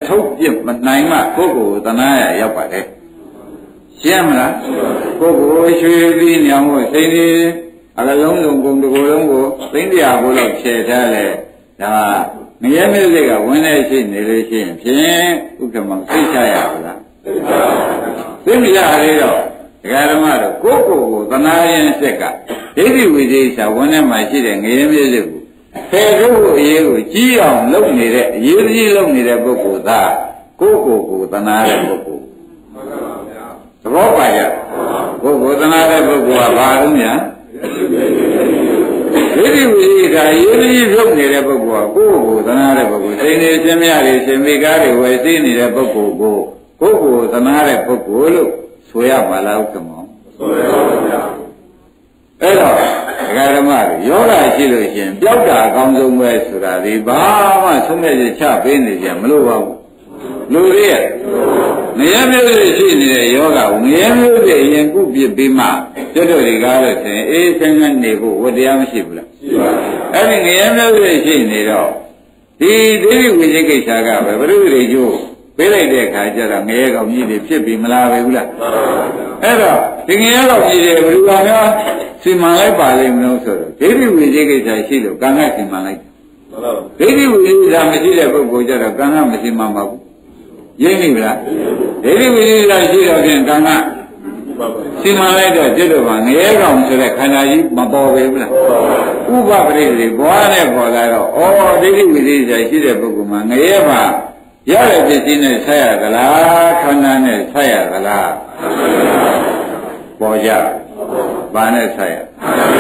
ထုတ်ပြမနိုင်မှကိုယ်ကိုသနာရရောက်ပါတယ်ရှင်းမလားကိုယ်ကိုရွှေပြီးညောင်ကိုစိတ်လေးအကလုံးလုံးကုန်တစ်ကိုယ်လုံးကိုသိန်းတရားဘိုးလောက်ဖြည့်ထားလဲဒါငရဲမြစ်ကဝင်နေရှိနေလို့ရှိရင်ဖြင့်ဥက္ကမောင်သိချရပါလားသိမရသေးတော့ဒကာဓမ္မတို့ကိုယ့်ကိုယ်ကိုသနာရင်စက်ကဒိဋ္ဌိဝိသေသဝင်ထဲမှာရှိတဲ့ငရဲမြစ်ကိုဖယ်ထုတ်ဖို့အရေးကိုကြီးအောင်လုပ်နေတဲ့အရေးကြီးလုပ်နေတဲ့ပုဂ္ဂိုလ်သားကိုယ့်ကိုယ်ကိုသနာတဲ့ပုဂ္ဂိုလ်သဘောပါကြကိုယ်ကိုသနာတဲ့ပုဂ္ဂိုလ်ကဘာလို့ညာဒိဋ္ဌိဝိသေသအရေးကြီးလုပ်နေတဲ့ပုဂ္ဂိုလ်ကကိုယ့်ကိုယ်သနာတဲ့ပုဂ္ဂိုလ်စိတ်နေရှင်မြတွေရှင်မိကားတွေဝယ်သိနေတဲ့ပုဂ္ဂိုလ်ကိုကိုယ့်ကိုယ်သနာတဲ့ပုဂ္ဂိုလ်လို့ဆိုရပါလားဥက္ကမောဆိုရပါဗျာအဲ့တော့ဒကာဓမ္မတွေယောဂရှိလို့ရှိရင်ပျောက်တာအကောင်းဆုံးပဲဆိုတာဒီဘာမှဆုံးဖြတ်ချက်ချပေးနေကြမလို့ပါဘူးလူတွေရဲ့ငရဲမျိုးတွေရှိနေတဲ့ယောဂကိုငရဲမျိုးတွေအရင်ကုပြပြီးမှကျွတ်တို့တွေကားလို့ဆိုရင်အေးဆန်းဆန်းနေဖို့ဝတရားမရှိဘူးလားရှိပါဘူးအဲ့ဒီငရဲမျိုးတွေရှိနေတော့ဒီဒိဋ္ဌိဝိသေကိစ္စကပဲဘုရုတွေကျိုးပေးလိုက်တဲ့အခါကျတော့ငရဲကောင်ကြီးတွေဖြစ်ပြီးမလားပဲဘူးလားမှန်ပါပါအဲ့တော့ဒီငရဲကောင်ကြီးတွေဘယ်လိုပါများစီမံလိုက်ပါလိမ့်မလို့ဆိုတော့ဒိဋ္ဌိဝိသေကိစ္စရှိလို့ကံကစီမံလိုက်မှန်ပါပါဒိဋ္ဌိဝိသေကိစ္စမရှိတဲ့ပုဂ္ဂိုလ်ကျတော့ကံကမစီမံပါဘူးရင်းနေပြီလားဒိဋ္ဌိဝိသေကိစ္စရှိတော့ဖြင့်ကံကစီမံလိုက်တော့ကျွတ်တော့ငရဲကောင်ဆိုတဲ့ခန္ဓာကြီးမပေါ်ပဲဘူးလားဥပပရိသေဘွားနဲ့ပေါ်လာတော့ဩဒိဋ္ဌိဝိသေကိစ္စရှိတဲ့ပုဂ္ဂိုလ်မှာငရဲမှာရတဲ့ပစ္စည်းနဲ့ဆက်ရသလားခန္ဓာနဲ့ဆက်ရသလားပေါ်ကြဘာနဲ့ဆက်ရဩ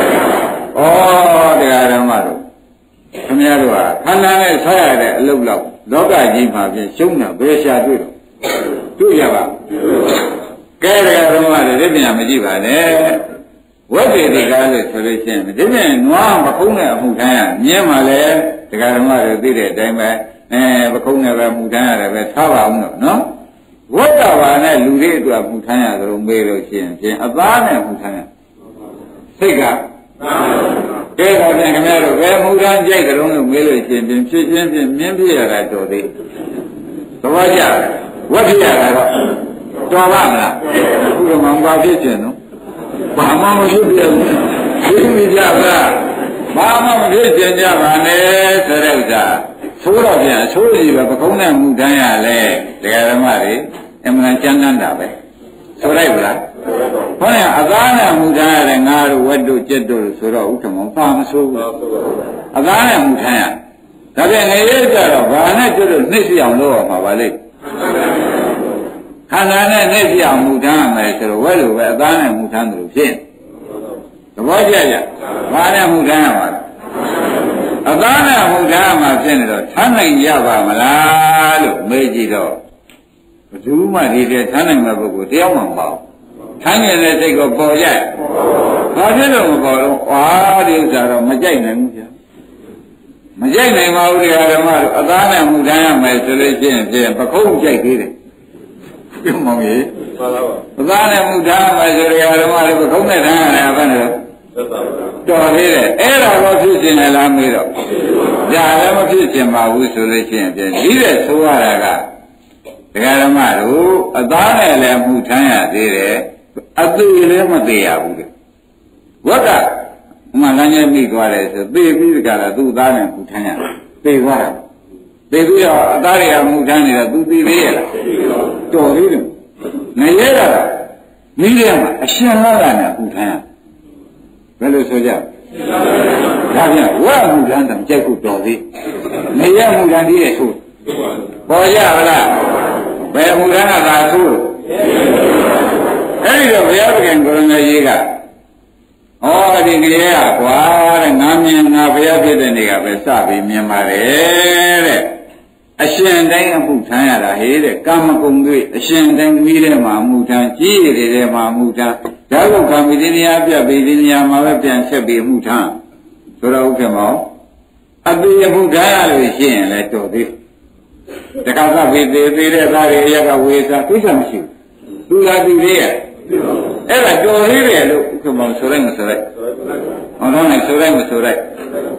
တရားဓမ္မတို့ခင်ဗျားတို့ဟာခန္ဓာနဲ့ဆက်ရတဲ့အလုပ်လောက်လောကကြီးမှာပြင်ရှုံးတာဘယ်ရှာတွေ့တော့တွေ့ရပါကဲတရားဓမ္မတွေဒီပြန်မကြည့်ပါနဲ့ဝိသေတိကားလို့ဆိုလို့ရှိရင်ဒီပြန်နွားမခုံးတဲ့အမှုတိုင်းကမြင်ပါလေတရားဓမ္မတွေသိတဲ့အတိုင်းပဲပခုံးနဲ့ပဲမှုထမ်းရတယ်ပဲထားပါအောင်နော်ဝိတ္တဘာနဲ့လူတွေအတွက်မှုထမ်းရသလိုမေးလို့ရှိရင်ဖြင့်အသားနဲ့မှုထမ်းရစိတ်ကကဲတော့ပြန်ခင်ဗျားတို့ဘယ်မှုထမ်းကြိုက်ကြလို့မေးလို့ရှိရင်ဖြင့်ဖြစ်ချင်းဖြင့်မြင်းဖြစ်ရတာတော်သေးသဘောကျဝတ်ဖြစ်ရတာတော့တော်ပါမလားအခုတော့မှဘာဖြစ်ခြင်းနော်ဘာမှမဖြစ်ပြဘူးသိမိကြလားဘာမှမဖြစ်ခြင်းကြပါနဲ့ဆိုတဲ့ဥစ္စာသိုးတော့ပြန်အချိုးကြီးပဲပကုံးနဲ့မူတန်းရလဲတရားဓမ္မတွေအမှန်ကျမ်းတမ်းတာပဲဆိုလိုက်ပါလားဟောရင်အသားနဲ့မူတန်းရတယ်ငါတို့ဝတ်တို့ကြက်တို့ဆိုတော့ဥက္ကမောပါမဆိုးဘူးအသားနဲ့မူတန်းရဒါပြန်ငရဲကြတော့ဘာနဲ့ကြက်တို့နှိမ့်စီအောင်လုပ်ရမှာပါလေခန္ဓာနဲ့နှိမ့်စီအောင်မူတန်းရမယ်ဆိုတော့ဝဲလိုပဲအသားနဲ့မူတန်းတယ်လို့ဖြစ်သဘောကျကြဘာနဲ့မူတန်းရမှာလဲအသားနဲ့ဟုတ်တာမှဖြစ်နေတော့ထမ်းနိုင်ရပါမလားလို့မေးကြည့်တော့ဘယ်သူမှဒီတဲ့ထမ်းနိုင်မဲ့ပုဂ္ဂိုလ်တယောက်မှမပေါ့ထမ်းနေတဲ့စိတ်ကိုပေါ်ရဘာဖြစ်လို့မပေါ်တော့အာဒီဥစ္စာတော့မကြိုက်နိုင်ဘူးဗျာမကြိုက်နိုင်ပါဘူးတရားဓမ္မတို့အသားနဲ့မှုထမ်းရမယ်ဆိုလို့ရှိရင်ဖြင့်ပခုံးကြိုက်သေးတယ်ပြမောင်ကြီးမှန်ပါပါအသားနဲ့မှုထမ်းရမယ်ဆိုတရားဓမ္မတို့ပခုံးနဲ့ထမ်းရတယ်ဘယ်နဲ့တော်သေးတယ်အဲ့ဒါတော့ဖြစ်ခြင်းလည်းလားမေးတော့ဒါလည်းမဖြစ်ခြင်းပါဘူးဆိုလို့ရှိရင်ဖြင့်ဒီတဲ့ဆိုရတာကဒကာဓမ္မတို့အသားနဲ့လည်းမှုထမ်းရသေးတယ်အသေးလည်းမသေးရဘူးတဲ့ဝက်ကမှလမ်းကျမိသွားတယ်ဆိုသေပြီးတကလားသူ့သားနဲ့မှုထမ်းရသေသွားတာသေပြီးတော့အသားတွေကမှုထမ်းနေတော့သူသေသေးရလားတော်သေးတယ်ငရဲတာမိရမှာအရှင်လာတာနဲ့မှုထမ်းရဘယ်လိုဆိုကြဒါပြန်ဝတ်မှုထမ်းတယ်ကြိုက်ဖို့တော်သေးနေရမှုထမ်းသေးရဲ့ဆိုပေါ်ရပါလားဘယ်မှုထမ်းကသာဆိုအဲ့ဒီတော့ဘုရားသခင်ကိုရမကြီးကဩဒီကလေးကကွာတဲ့ငါမြင်ငါဘုရားဖြစ်တဲ့နေ့ကပဲစပြီးမြင်ပါတယ်တဲ့အရှင်တိုင်းအမှုထမ်းရတာဟေးတဲ့ကာမဂုဏ်တွေအရှင်တိုင်းသမီးထဲမှာအမှုထမ်းကြီးရည်ထဲမှာအမှုထမ်းဒါကကာမိတိညာပြပိတိညာမှာပဲပြန်ဆက်ပြီးအမှုထမ်းဆိုတော့ဥက္ကမောအပိအမှုထမ်းရလို့ရှိရင်လည်းတော်သေးတခါကဝေသေးသေးတဲ့သားတွေအရကဝေစားသိချင်မရှိဘူးသူလာသူလေးရအဲ့ဒါတော်သေးတယ်လို့ဥက္ကမောဆိုလိုက်မဆိုလိုက်ဟောတော့လည်းဆိုလိုက်မဆိုလိုက်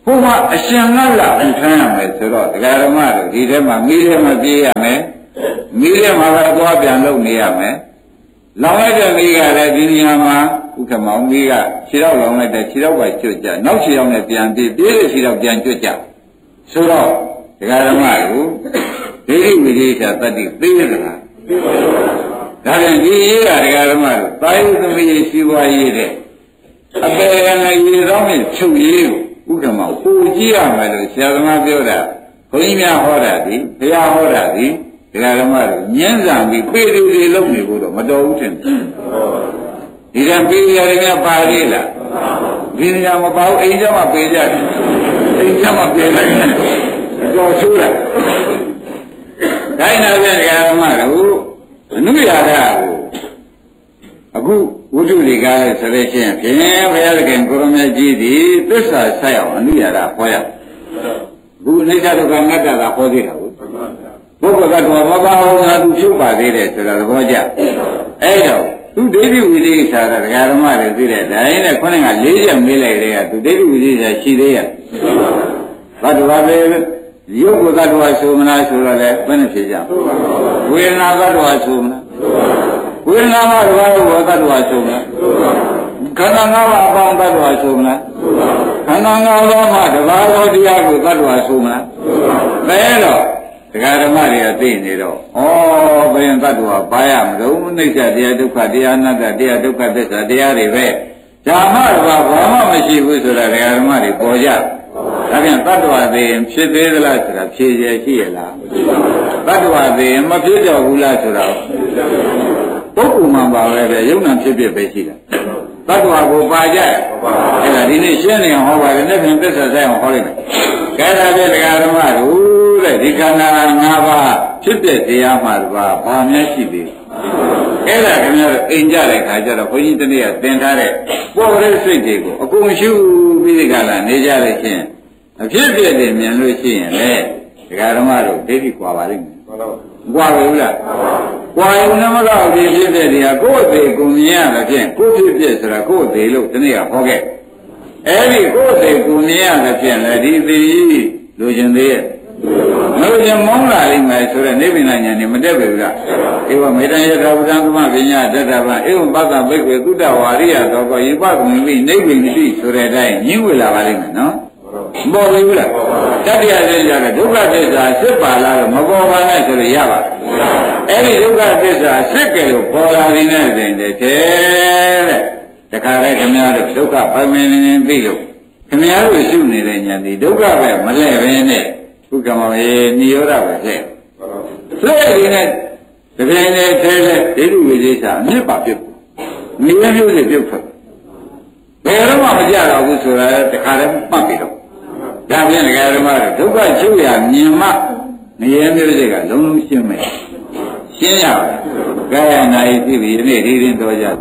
ဟိုမှာအရှင်ငါလာထမ်းရမယ်ဆိုတော့တရားဓမ္မတို့ဒီထဲမှာမိထဲမှာပြေးရမယ်မိထဲမှာပဲသွားပြန်လုပ်နေရမယ်လောင်လိုက်တဲ့မိကလည်းဒီနေရာမှာဥက္ကမောင်မိကခြေတော့လောင်လိုက်တဲ့ခြေတော့ပဲကျွတ်ကြနောက်ခြေတော့နဲ့ပြန်ပြေးတဲ့ခြေတော့ပြန်ကျွတ်ကြဆိုတော့တရားဓမ္မတို့ဒိဋ္ဌိဝိသေသတတ္တိသိရသလားဒါပြန်ဒီရေးတာတရားဓမ္မတို့တာယုသမီးရှိပွားရေးတဲ့အပေကလည်းရေဆောင်နဲ့ချုပ်ရေးကိုဥက္ကမောင်ပူကြည့်ရမယ်လို့ဆရာသမားပြောတာဘုန်းကြီးများဟောတာဒီဘုရားဟောတာဒီတရားဓမ္မတို့ညှင်းဆန်ပြီးပေတူတွေလုပ်နေဖို့တော့မတော်ဘူးထင်တယ်ဒီကံပေရတယ်များပါသေးလားဒီနေရာမပါဘူးအိမ်ကျမှပေကြတယ်အိမ်ကျမှပေလိုက်တယ်တော့ဆိုးတာဒါနဲ့ပြန်တရားဓမ္မတို့အနုရာဓကိုအခုဝိတုလိကားဆိုလို့ရှိရင်ဖြင့်ဘုရားသခင်ကိုရမကြီးသည်သစ္စာဆက်အောင်အနုရာဓဟောရအခုအနိစ္စဒုက္ခအနတ္တကဟောသေးတာဟုတ်ပုဂ္ဂိုလ်ကတော့မပါအောင်ငါသူဖြုတ်ပါသေးတယ်ဆိုတာသဘောကျအဲ့တော့သူဒိဋ္ဌိဝိသေသတာဒကာဓမ္မတွေသိတဲ့ဒါရင်းနဲ့ခေါင်းက၄ချက်မေးလိုက်တဲ့ကသူဒိဋ္ဌိဝိသေသရှိသေးရဲ့ဘတ်တော်ပဲရုပ်ကိုသတ္တဝါဆိုမလားဆိုတော့လည်းဘယ်နဲ့ဖြေကြဝေဒနာသတ္တဝါဆိုမလားဝေဒနာမှာဘာလို့သတ္တဝါဆိုမလားခန္ဓာ၅ပါးအပေါင်းသတ္တဝါဆိုမလားခန္ဓာ၅ပါးမှာတဘာသောတရားကိုသတ္တဝါဆိုမလားဘယ်တော့ဒကာဓမ္မတွေကသိနေတော့ဩဘယ်ရင်သတ္တဝါဘာရမလို့နှိစ္စတရားဒုက္ခတရားအနတ္တတရားဒုက္ခသစ္စာတရားတွေပဲဓမ္မတော်ဘာမှမရှိဘူးဆိုတာဒကာဓမ္မတွေပေါ်ကြဒါပြန်တတ္တဝါသေးရင်ဖြစ်သေးသလားဆိုတာဖြေရရှိရလားတတ္တဝါသေးရင်မဖြစ်တော့ဘူးလားဆိုတော့ပုဂ္ဂိုလ်မှပါပဲပဲယုံနာဖြစ်ဖြစ်ပဲရှိတာတတ္တဝါကိုပါကြအဲ့ဒါဒီနေ့ရှင်းနေအောင်ဟောပါတယ်နဲ့ပြန်သစ္စာဆိုင်အောင်ဟောလိုက်မယ်ကဲဒါပြန်ဒကာဓမ္မတို့တဲ့ဒီခန္ဓာ၅ပါးဖြစ်တဲ့တရားမှတပါးဘာများရှိသေးလဲအဲ့ဒါခင်ဗျားတို့အိမ်ကြတဲ့ခါကျတော့ဘုန်းကြီးတနေ့ကသင်ထားတဲ့ပေါ်တဲ့စိတ်တွေကိုအကုန်ရှုပြီးဒီကလာနေကြလို့ချင်းအဖြစ်ပြည့်တယ်မြင်လို့ရှိရင်လေဒကာဓမ္မတို့ဒိဋ္ဌိကွာပါလိမ့်မယ်ကွာဘူးလားကွာရုံနဲ့မတော့ဒီဖြစ်တဲ့တရားကိုယ်သေးကိုမြင်ရတဲ့ဖြင့်ကိုယ်ဖြစ်ဖြစ်ဆိုတာကိုယ်သေးလို့တနေ့ကဟောခဲ့အဲ့ဒီကိုယ်သေးကိုမြင်ရတဲ့ဖြင့်လေဒီသေးလူကျင်သေးရဲ့လူကျင်မောင်းလာလိမ့်မယ်ဆိုတော့နိဗ္ဗာန်ဉာဏ်နဲ့မတက်ပြီလားဧဝမေတ္တယထာဝတံသမပညာတတ္တဗံဧဝံပတ္တဘိက္ခေသုတ္တဝါရိယသောကောယေပကမိမိနိဗ္ဗာန်တိဆိုတဲ့အတိုင်းညှင်းဝေလာပါလိမ့်မယ်နော်မပေါ်ဘူးလားတတိယဆင်းကြတဲ့ဒုက္ခသစ္စာစစ်ပါလားတော့မပေါ်ပါနဲ့ဆိုလို့ရပါအဲ့ဒီဒုက္ခသစ္စာစစ်ကြလို့ပေါ်လာနေတဲ့စဉ်တည်းတဲ့တခါတည်းခင်ဗျားတို့ဒုက္ခပိုင်မင်းနေပြီလို့ခင်ဗျားတို့ရှုနေတဲ့ညာဒီဒုက္ခပဲမလဲဘဲနဲ့ဥက္ကမောရေနိရောဓပဲတဲ့လက်ရည်နဲ့တကယ်နဲ့ထဲလဲဒိဋ္ဌိဝိသေသအမြစ်ပါပြုတ်နိရောဓမျိုးတွေပြုတ်ထွက်ဘယ်တော့မှမကြတော့ဘူးဆိုတာတခါတည်းမှတ်ပြီးတော့ဒါဖြင့်ဒကာဓမ္မတို့ဒုက္ခချုပ်ရမြင်မှငရဲမျိုးတွေကလုံးလုံးရှင်းမယ်ရှင်းရပါကာယနာယိသိပြီဒီနေ့ဒီရင်တော်ကြ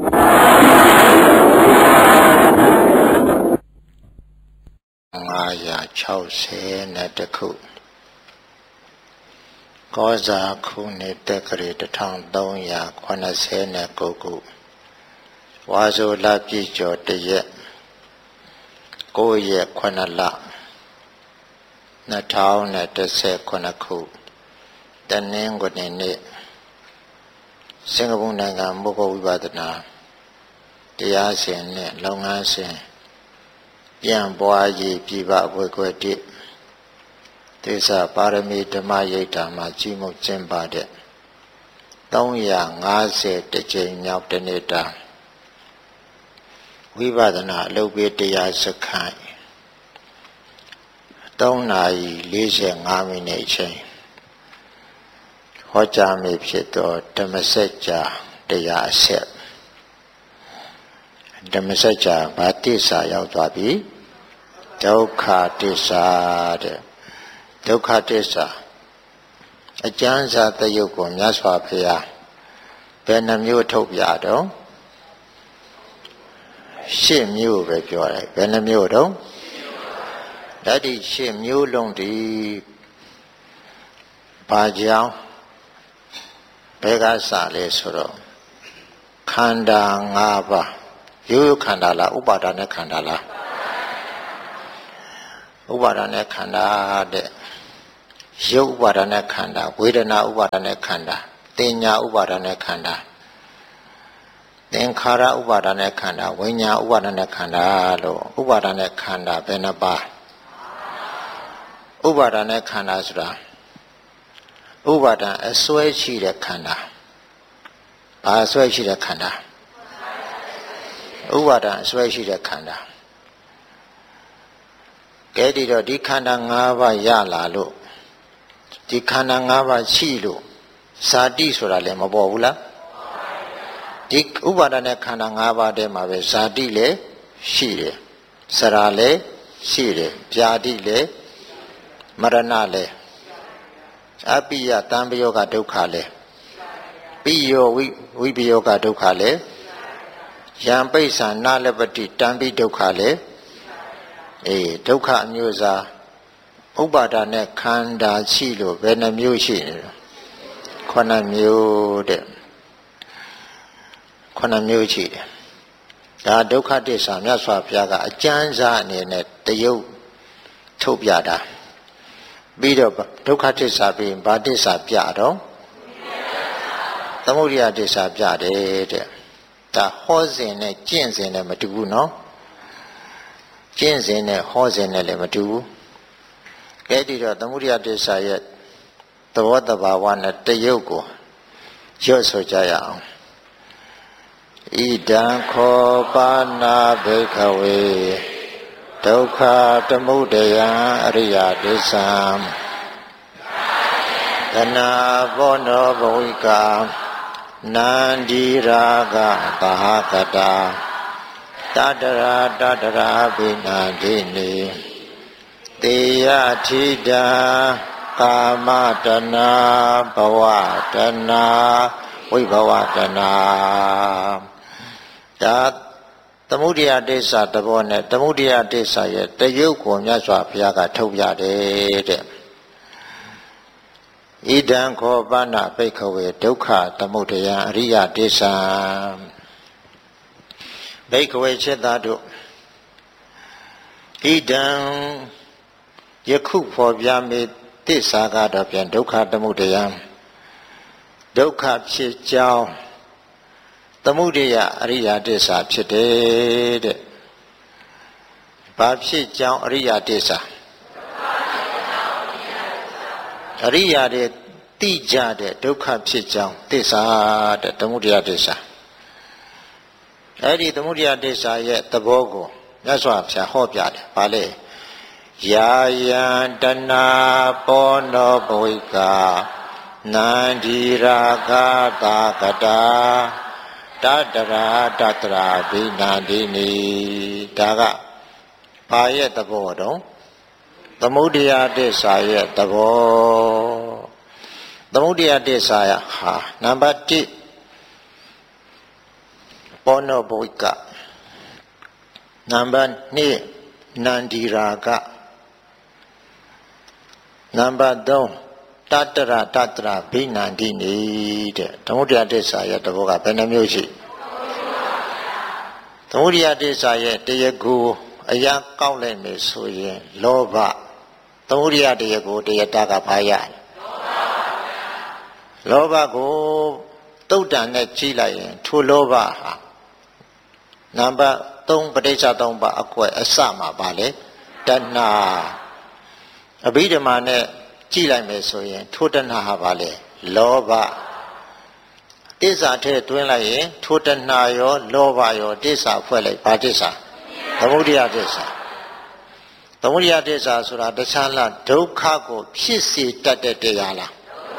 960ခုကောဇာခုနှစ်တက္ကရာ1389ခုဝါဆိုလပြည့်ကျော်တရက်9ရက်9လ2019ခုတနင်္ဂနွေနေ့စင်ကာပူနိုင်ငံမုဂ္ဂဝိပဿနာတရားရှင်နဲ့လုပ်ငန်းရှင်ပြန်ပွားရေးပြည်ပအဝေကွယ်တိသေစာပါရမီဓမ္မရိပ်တာမှာကြီးမှုကျင်းပတဲ့350ကြိမ်မြောက်တနေ့တာဝိပဿနာအလုပ်ပေးတရားစခန်း3:45မိနစ်အချိန်ဟောကြားမိဖြစ်သောဓမ္မစကြာတရားအဆက်ဓမ္မစကြာဘာတိစာရောက်သွားပြီဒုက္ခတိစာတဲ့ဒုက္ခတိစာအကျဉ်းစာတယုတ်ကိုမြတ်စွာဘုရားဘယ်နှမျိုးထုတ်ပြတော့8မျိုးပဲပြောတယ်ဘယ်နှမျိုးတော့ဓာတိ8မျိုးလုံးဒီဘာကြောင့်ဘယ်ကစလဲဆိုတော့ခန္ဓာ၅ပါးရိုးရိုးခန္ဓာလားဥပါဒာနဲ့ခန္ဓာလားဥပါဒณะခန္ဓာတဲ့ရုပ်ဥပါဒณะခန္ဓာဝေဒနာဥပါဒณะခန္ဓာတင်ညာဥပါဒณะခန္ဓာသင်္ခါရဥပါဒณะခန္ဓာဝိညာဉ်ဥပါဒณะခန္ဓာလို့ဥပါဒณะခန္ဓာဘယ်နှပါဥပါဒณะခန္ဓာဆိုတာဥပါဒံအစွဲရှိတဲ့ခန္ဓာဘာအစွဲရှိတဲ့ခန္ဓာဥပါဒံအစွဲရှိတဲ့ခန္ဓာကဲဒီတော့ဒီခန္ဓာ၅ပါးရလာလို့ဒီခန္ဓာ၅ပါးရှိလို့ဇာတိဆိုတာလည်းမပေါ်ဘူးလားဒီဥပါဒနဲ့ခန္ဓာ၅ပါးတည်းမှာပဲဇာတိလည်းရှိတယ်စရာလည်းရှိတယ်ဗျာတိလည်းမရဏလည်းအပိယတံပယောဂဒုက္ခလည်းပိယောဝိပယောဂဒုက္ခလည်းယံပိဿာနာလပတိတံပိဒုက္ခလည်းဒုက္ခအမျိုးအစားဥပါဒနဲ့ခန္ဓာရှိလို့ဘယ်နှမျိုးရှိနေလဲ9မျိုးတဲ့9မျိုးရှိတယ်ဒါဒုက္ခသစ္စာမြတ်စွာဘုရားကအကျဉ်းစားအနေနဲ့တရုပ်ထုတ်ပြတာပြီးတော့ဒုက္ခသစ္စာပြီးဘာသစ္စာပြတော့သမုဒယသစ္စာပြတယ်တဲ့ဒါဟောစဉ်နဲ့ကျင့်စဉ်နဲ့မတူဘူးနော်ကျင့်စဉ်နဲ့ဟောစဉ်နဲ့လည်းမတူဘူးကဲဒီတော့သမုဒယသစ္စာရဲ့သဘောတဘာဝနဲ့တရုပ်ကိုရွတ်ဆိုကြရအောင်ဣဒံခောပါဏဘိခဝေဒုက္ခသမုဒယအရိယဒိသံသနာဘောနောဘဝိကာနန္ဒီရာဂသဟကတာတတရာဘိနာဒိနေတေယထိတံကာမတနာဘဝတနာဝိဘဝတနာဒါသမုဒယဒိသသဘောနဲ့သမုဒယဒိသရဲ့တရုပ်ကိုမြတ်စွာဘုရားကထုတ်ပြတယ်တဲ့ဣဒံခောပဏဘိက္ခဝေဒုက္ခသမုဒယအရိယဒိသံဘိက္ခဝေจิตသားတို့ဣဒံယခုဖော်ပြမေသစ္စာကတော့ပြန်ဒုက္ခသမုဒယဒုက္ခဖြစ်ကြောင်းသမုဒယအရိယဒိသဖြစ်တယ်တဲ့ဘာဖြစ်ကြောင်းအရိယဒိသအရိယတွေသိကြတဲ့ဒုက္ခဖြစ်ကြောင်းသစ္စာတဲ့သမုဒယဒိသအဲ့ဒီသမုဒယဒိသရဲ့သဘောကိုမြတ်စွာဘုရားဟောပြတယ်ဗာလေယာယံတဏပောနောဘဝိကာနန္ဒီရာဂတာကတာတတရာဘိနာဒိနိဒါကဘာရဲ့သဘောတော့သမုဒယဒိသရဲ့သဘောသမုဒယဒိသရဟာနံပါတ်1ပောနောဘဝိကနံပါတ်2နန္ဒီရာဂနံပါတ်3တတရာဘိနန္ဒီနိတဲ့သမုဒယဒိသရဲ့သဘောကဘယ်နှမျိုးရှိသမုဒယဒိသရဲ့တရားကိုအရာကောက်လိုက်မယ်ဆိုရင်လောဘသမုဒယတရားကိုတရားတာကဘာရလောဘကိုတုတ်တန်နဲ့ကြီးလိုက်ရင်ထိုလောဘဟာနံပါတ်3ပဋိစ္စ3ပါအကွယ်အစမှာပါလေတဏှာအဘိဓမ္မာနဲ့ကြည့်လိုက်မယ်ဆိုရင်ထိုတဏှာဟာပါလေလောဘတိစ္ဆာထဲတွင်းလိုက်ရင်ထိုတဏှာရောလောဘရောတိစ္ဆာဖွဲ့လိုက်ဘာတိစ္ဆာသမုဒယတိစ္ဆာသမုဒယတိစ္ဆာဆိုတာတခြားလားဒုက္ခကိုဖြစ်စေတတ်တဲ့တရားလား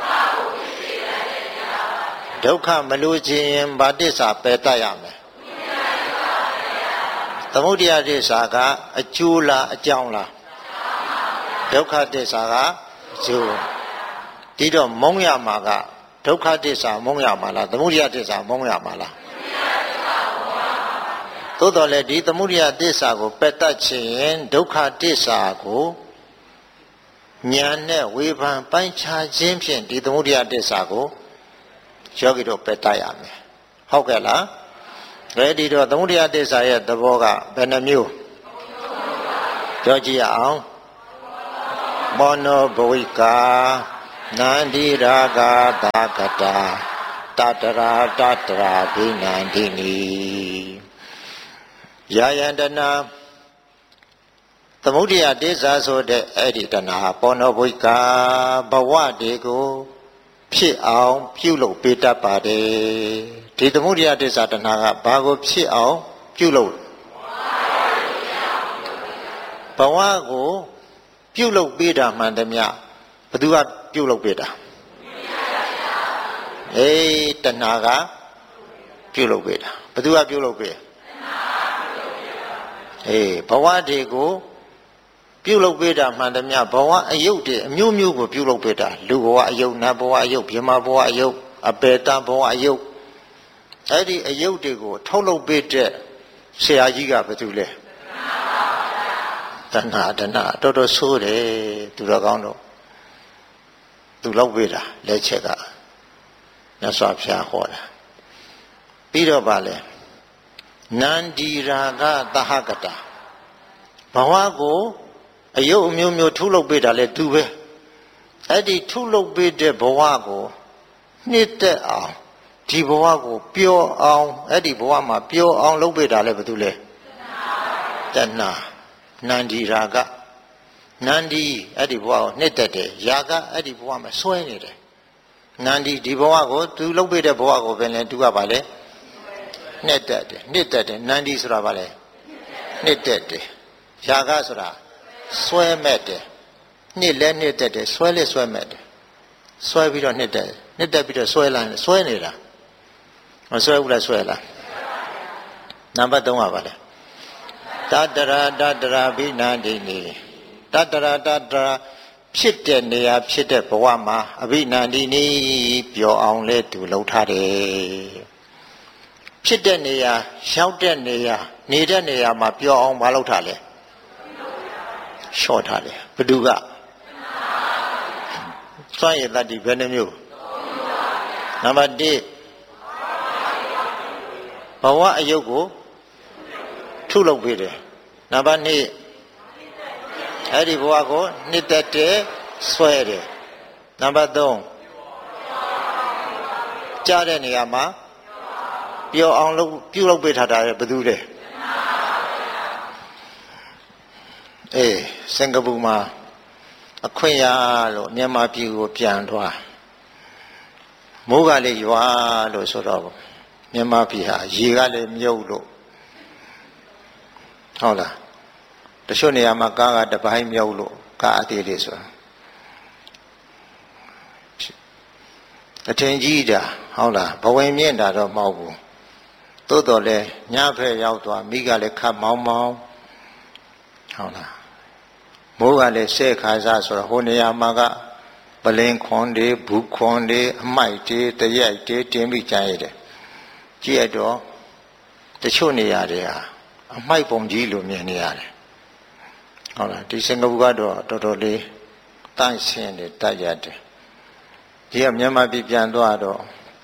ဒုက္ခမလို့ခြင်းရင်ဘာတိစ္ဆာပယ်တတ်ရမယ်သမုဒယတိစ္ဆာကအကျိုးလားအကြောင်းလားဒုက္ခတိစ္ဆာကအကျိုးဒီတော့မုံရမှာကဒုက္ခတိစ္ဆာမုံရမှာလားသမုဒယတိစ္ဆာမုံရမှာလားသို့တော်လည်းဒီသမုဒယတိစ္ဆာကိုပယ်တတ်ခြင်းဒုက္ခတိစ္ဆာကိုဉာဏ်နဲ့ဝေဖန်ပိုင်းခြားခြင်းဖြင့်ဒီသမုဒယတိစ္ဆာကိုယောဂီတို့ပယ်တတ်ရမယ်ဟုတ်ကဲ့လားဒီတော့သမုဒယတိစ္ဆာရဲ့သဘောကဘယ်နှမျိုးပြောကြည့်ရအောင်မောနောဘဝိကာနန္ဒီရာဂသာကတာတတရာတတရာဘိနန္ဒီနီယာယန္တနာသမုဒိယတေဇာဆိုတဲ့အဲ့ဒီတဏှာပေါ်နောဘဝိကာဘဝတွေကိုဖြစ်အောင်ပြုလုပ်ပေးတတ်ပါတယ်ဒီသမုဒိယတေဇာတဏှာကဘာကိုဖြစ်အောင်ပြုလုပ်ဘဝကိုပြုလုပ်ပေးတာမှန်သမျှဘသူကပြုလုပ်ပေးတာအေးတဏှာကပြုလုပ်ပေးတာဘသူကပြုလုပ်ပေးအေးဘဝတွေကိုပြုလုပ်ပေးတာမှန်သမျှဘဝအယုတ်တွေအမျိုးမျိုးကိုပြုလုပ်ပေးတာလူဘဝအယုတ်နတ်ဘဝအယုတ်ဗြဟ္မာဘဝအယုတ်အပေတဘဝအယုတ်အဲ့ဒီအယုတ်တွေကိုထုတ်လုပ်ပေးတဲ့ဆရာကြီးကဘယ်သူလဲတဏှာတော်တော်ဆိုးတယ်သူတော်ကောင်းတော့သူလောက်ပေးတာလက်ချက်ကမြတ်စွာဘုရားဟောတာပြီးတော့ဗာလဲနန္ဒီရာဂသဟကတာဘဝကိုအယုတ်အမျိုးမျိုးထုတ်လုပ်ပေးတာလဲသူပဲအဲ့ဒီထုတ်လုပ်ပေးတဲ့ဘဝကိုနှစ်သက်အောင်ဒီဘဝကိုပျော်အောင်အဲ့ဒီဘဝမှာပျော်အောင်လုပ်ပေးတာလဲဘာတူလဲတဏှာနန္ဒီရာဂနန္ဒီအဲ့ဒီဘဝကိုနှစ်သက်တယ်ရာဂအဲ့ဒီဘဝမှာဆွဲနေတယ်နန္ဒီဒီဘဝကိုသူလုပ်ပေးတဲ့ဘဝကိုပဲလဲသူကပါလဲနှစ်သက်တယ်နန္ဒီဆိုတာပါလဲနှစ်သက်တယ်ရာဂဆိုတာဆွဲမဲ့တယ်နှစ်လဲနှစ်သက်တယ်ဆွဲလဲဆွဲမဲ့တယ်ဆွဲပြီးတော့နှစ်သက်ပြီးတော့ဆွဲလာတယ်ဆွဲနေတာမဆွဲဘူးလားဆွဲလားနံပါတ်3ကပါလဲတတရာဘိနန္ဒီနီတတရာဖြစ်တဲ့နေရာဖြစ်တဲ့ဘဝမှာအဘိနန္ဒီနီပျော်အောင်လဲသူလှုပ်ထားတယ်ဖြစ်တဲ့နေရာရောက်တဲ့နေရာနေတဲ့နေရာမှာပျော်အောင်မလုပ်ထားလဲလျှော့ထားတယ်ဘသူကစွန့်ရည်တတ္တိဘယ်နှမျိုးနံပါတ်1ဘဝအယုတ်ကိုထုလုပ်ပေးတယ်နံပါတ်2အဲ့ဒီဘဝကိုနှစ်သက်တယ်ဆွဲတယ်နံပါတ်3ကြားတဲ့နေရာမှာပျော်အောင်ပြုလုပ်ပေးထားတာဘယ်သူလဲစင်ကာပူမှာအခွင့်ရလို့မြန်မာပြည်ကိုပြန်သွားမိုးကလေးရွာလို့ဆိုတော့မြန်မာပြည်ဟာရေကလည်းမြုပ်လို့ဟုတ်လားတချို့နေရာမှာကားကတပိုင်းမြုပ်လို့ကားအသေးလေးဆိုတာအထင်ကြီးတာဟုတ်လားဘဝင်မြင့်တာတော့မဟုတ်ဘူးသို့တော်လဲညဖက်ရောက်သွားမိကလည်းခတ်မောင်းဟုတ်လားမိုးကလည်းဆဲခါစားဆိုတော့ဟိုနေရာမှာကပလင်းခွန်တွေဘူးခွန်တွေအမိုက်တွေတရိုက်တွေတင်းပြီးကြရတယ်ကြည့်ရတော့တချို့နေရာတွေဟာအမိုက်ပုံကြီးလိုမြင်နေရတယ်ဟုတ်လားဒီစင်ကာပူကတော့တော်တော်လေးတန့်ရှင်းတယ်တတ်ရတယ်ဒီကမြန်မာပြည်ပြန်သွားတော့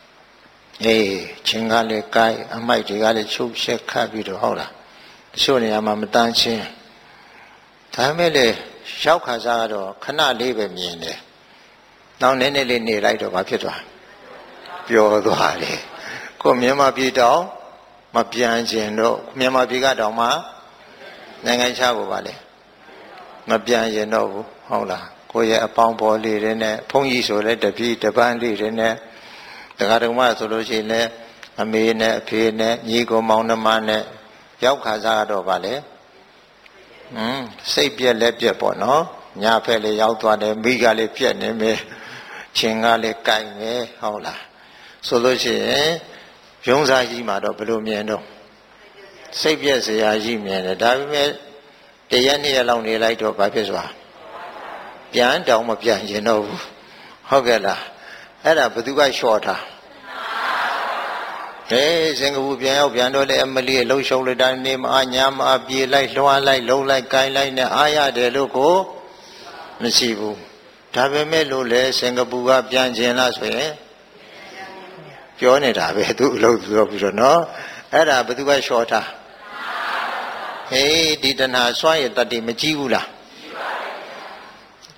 ချင်းကလည်းကိုက်အမိုက်တွေကလည်းချုပ်ချက်ခတ်ပြီးတော့ဟုတ်လားတချို့နေရာမှာမတန့်ရှင်းဒါမဲ့လေရောက်ခါစားကတော့ခဏလေးပဲမြင်တယ်နောက်နည်းနည်းလေးနေလိုက်တော့ဘာဖြစ်သွားပျော်သွားတယ်ကိုမြန်မာပြည်တောင်မပြန်ခြင်းတော့မြန်မာပြည်ကတော့မှနိုင်ငံခြားကိုပါလေမပြန်ရင်တော့ဘူးဟုတ်လားကိုရဲ့အပေါင်းပေါ်လေးတွေနဲ့ဘုန်းကြီးဆိုလဲတပည့်တပန်းလေးတွေနဲ့တရားတော်မှဆိုလို့ရှိရင်လည်းအမေနဲ့အဖေနဲ့ညီကိုမောင်နှမနဲ့ရောက်ခါစားတော့ပါလေစိတ်ပြက်လက်ပြက်ပေါ့နော်ညာဖက်လေးရောက်သွားတယ်မိကလေးပြက်နေမယ်ချင်းကလေးကိုက်မယ်ဟုတ်လားဆိုလို့ရှိရင်ရုံးစားကြီးမှာတော့ဘယ်လိုမြင်တော့စိတ်ပြက်စရာကြီးမြင်တယ်ဒါပေမဲ့တရက်နှစ်ရက်လောက်နေလိုက်တော့ဘာဖြစ်စွာပြန်တောင်မပြန်ရင်တော့ဘူးဟုတ်ကဲ့လားအဲ့ဒါဘယ်သူကလျှော့ထားစင်ကာပူပြန်ရောက်ပြန်တော့လေအမလီလှုပ်ရှုံလိုက်တာနေမအားညာမအားပြေလိုက်လွှမ်းလိုက်လုံလိုက်ကိုင်းလိုက်နဲ့အားရတယ်လို့ကိုမရှိဘူးဒါပေမဲ့လို့လေစင်ကာပူကပြန်ခြင်းလားဆိုရင်ပြောနေတာပဲသူအလုပ်သူတော့ပြီးတော့နော်အဲ့ဒါဘယ်သူကလျှော့ထားဒီတဏှာစွန့်ရည်တတ္တိမကြည့်ဘူးလား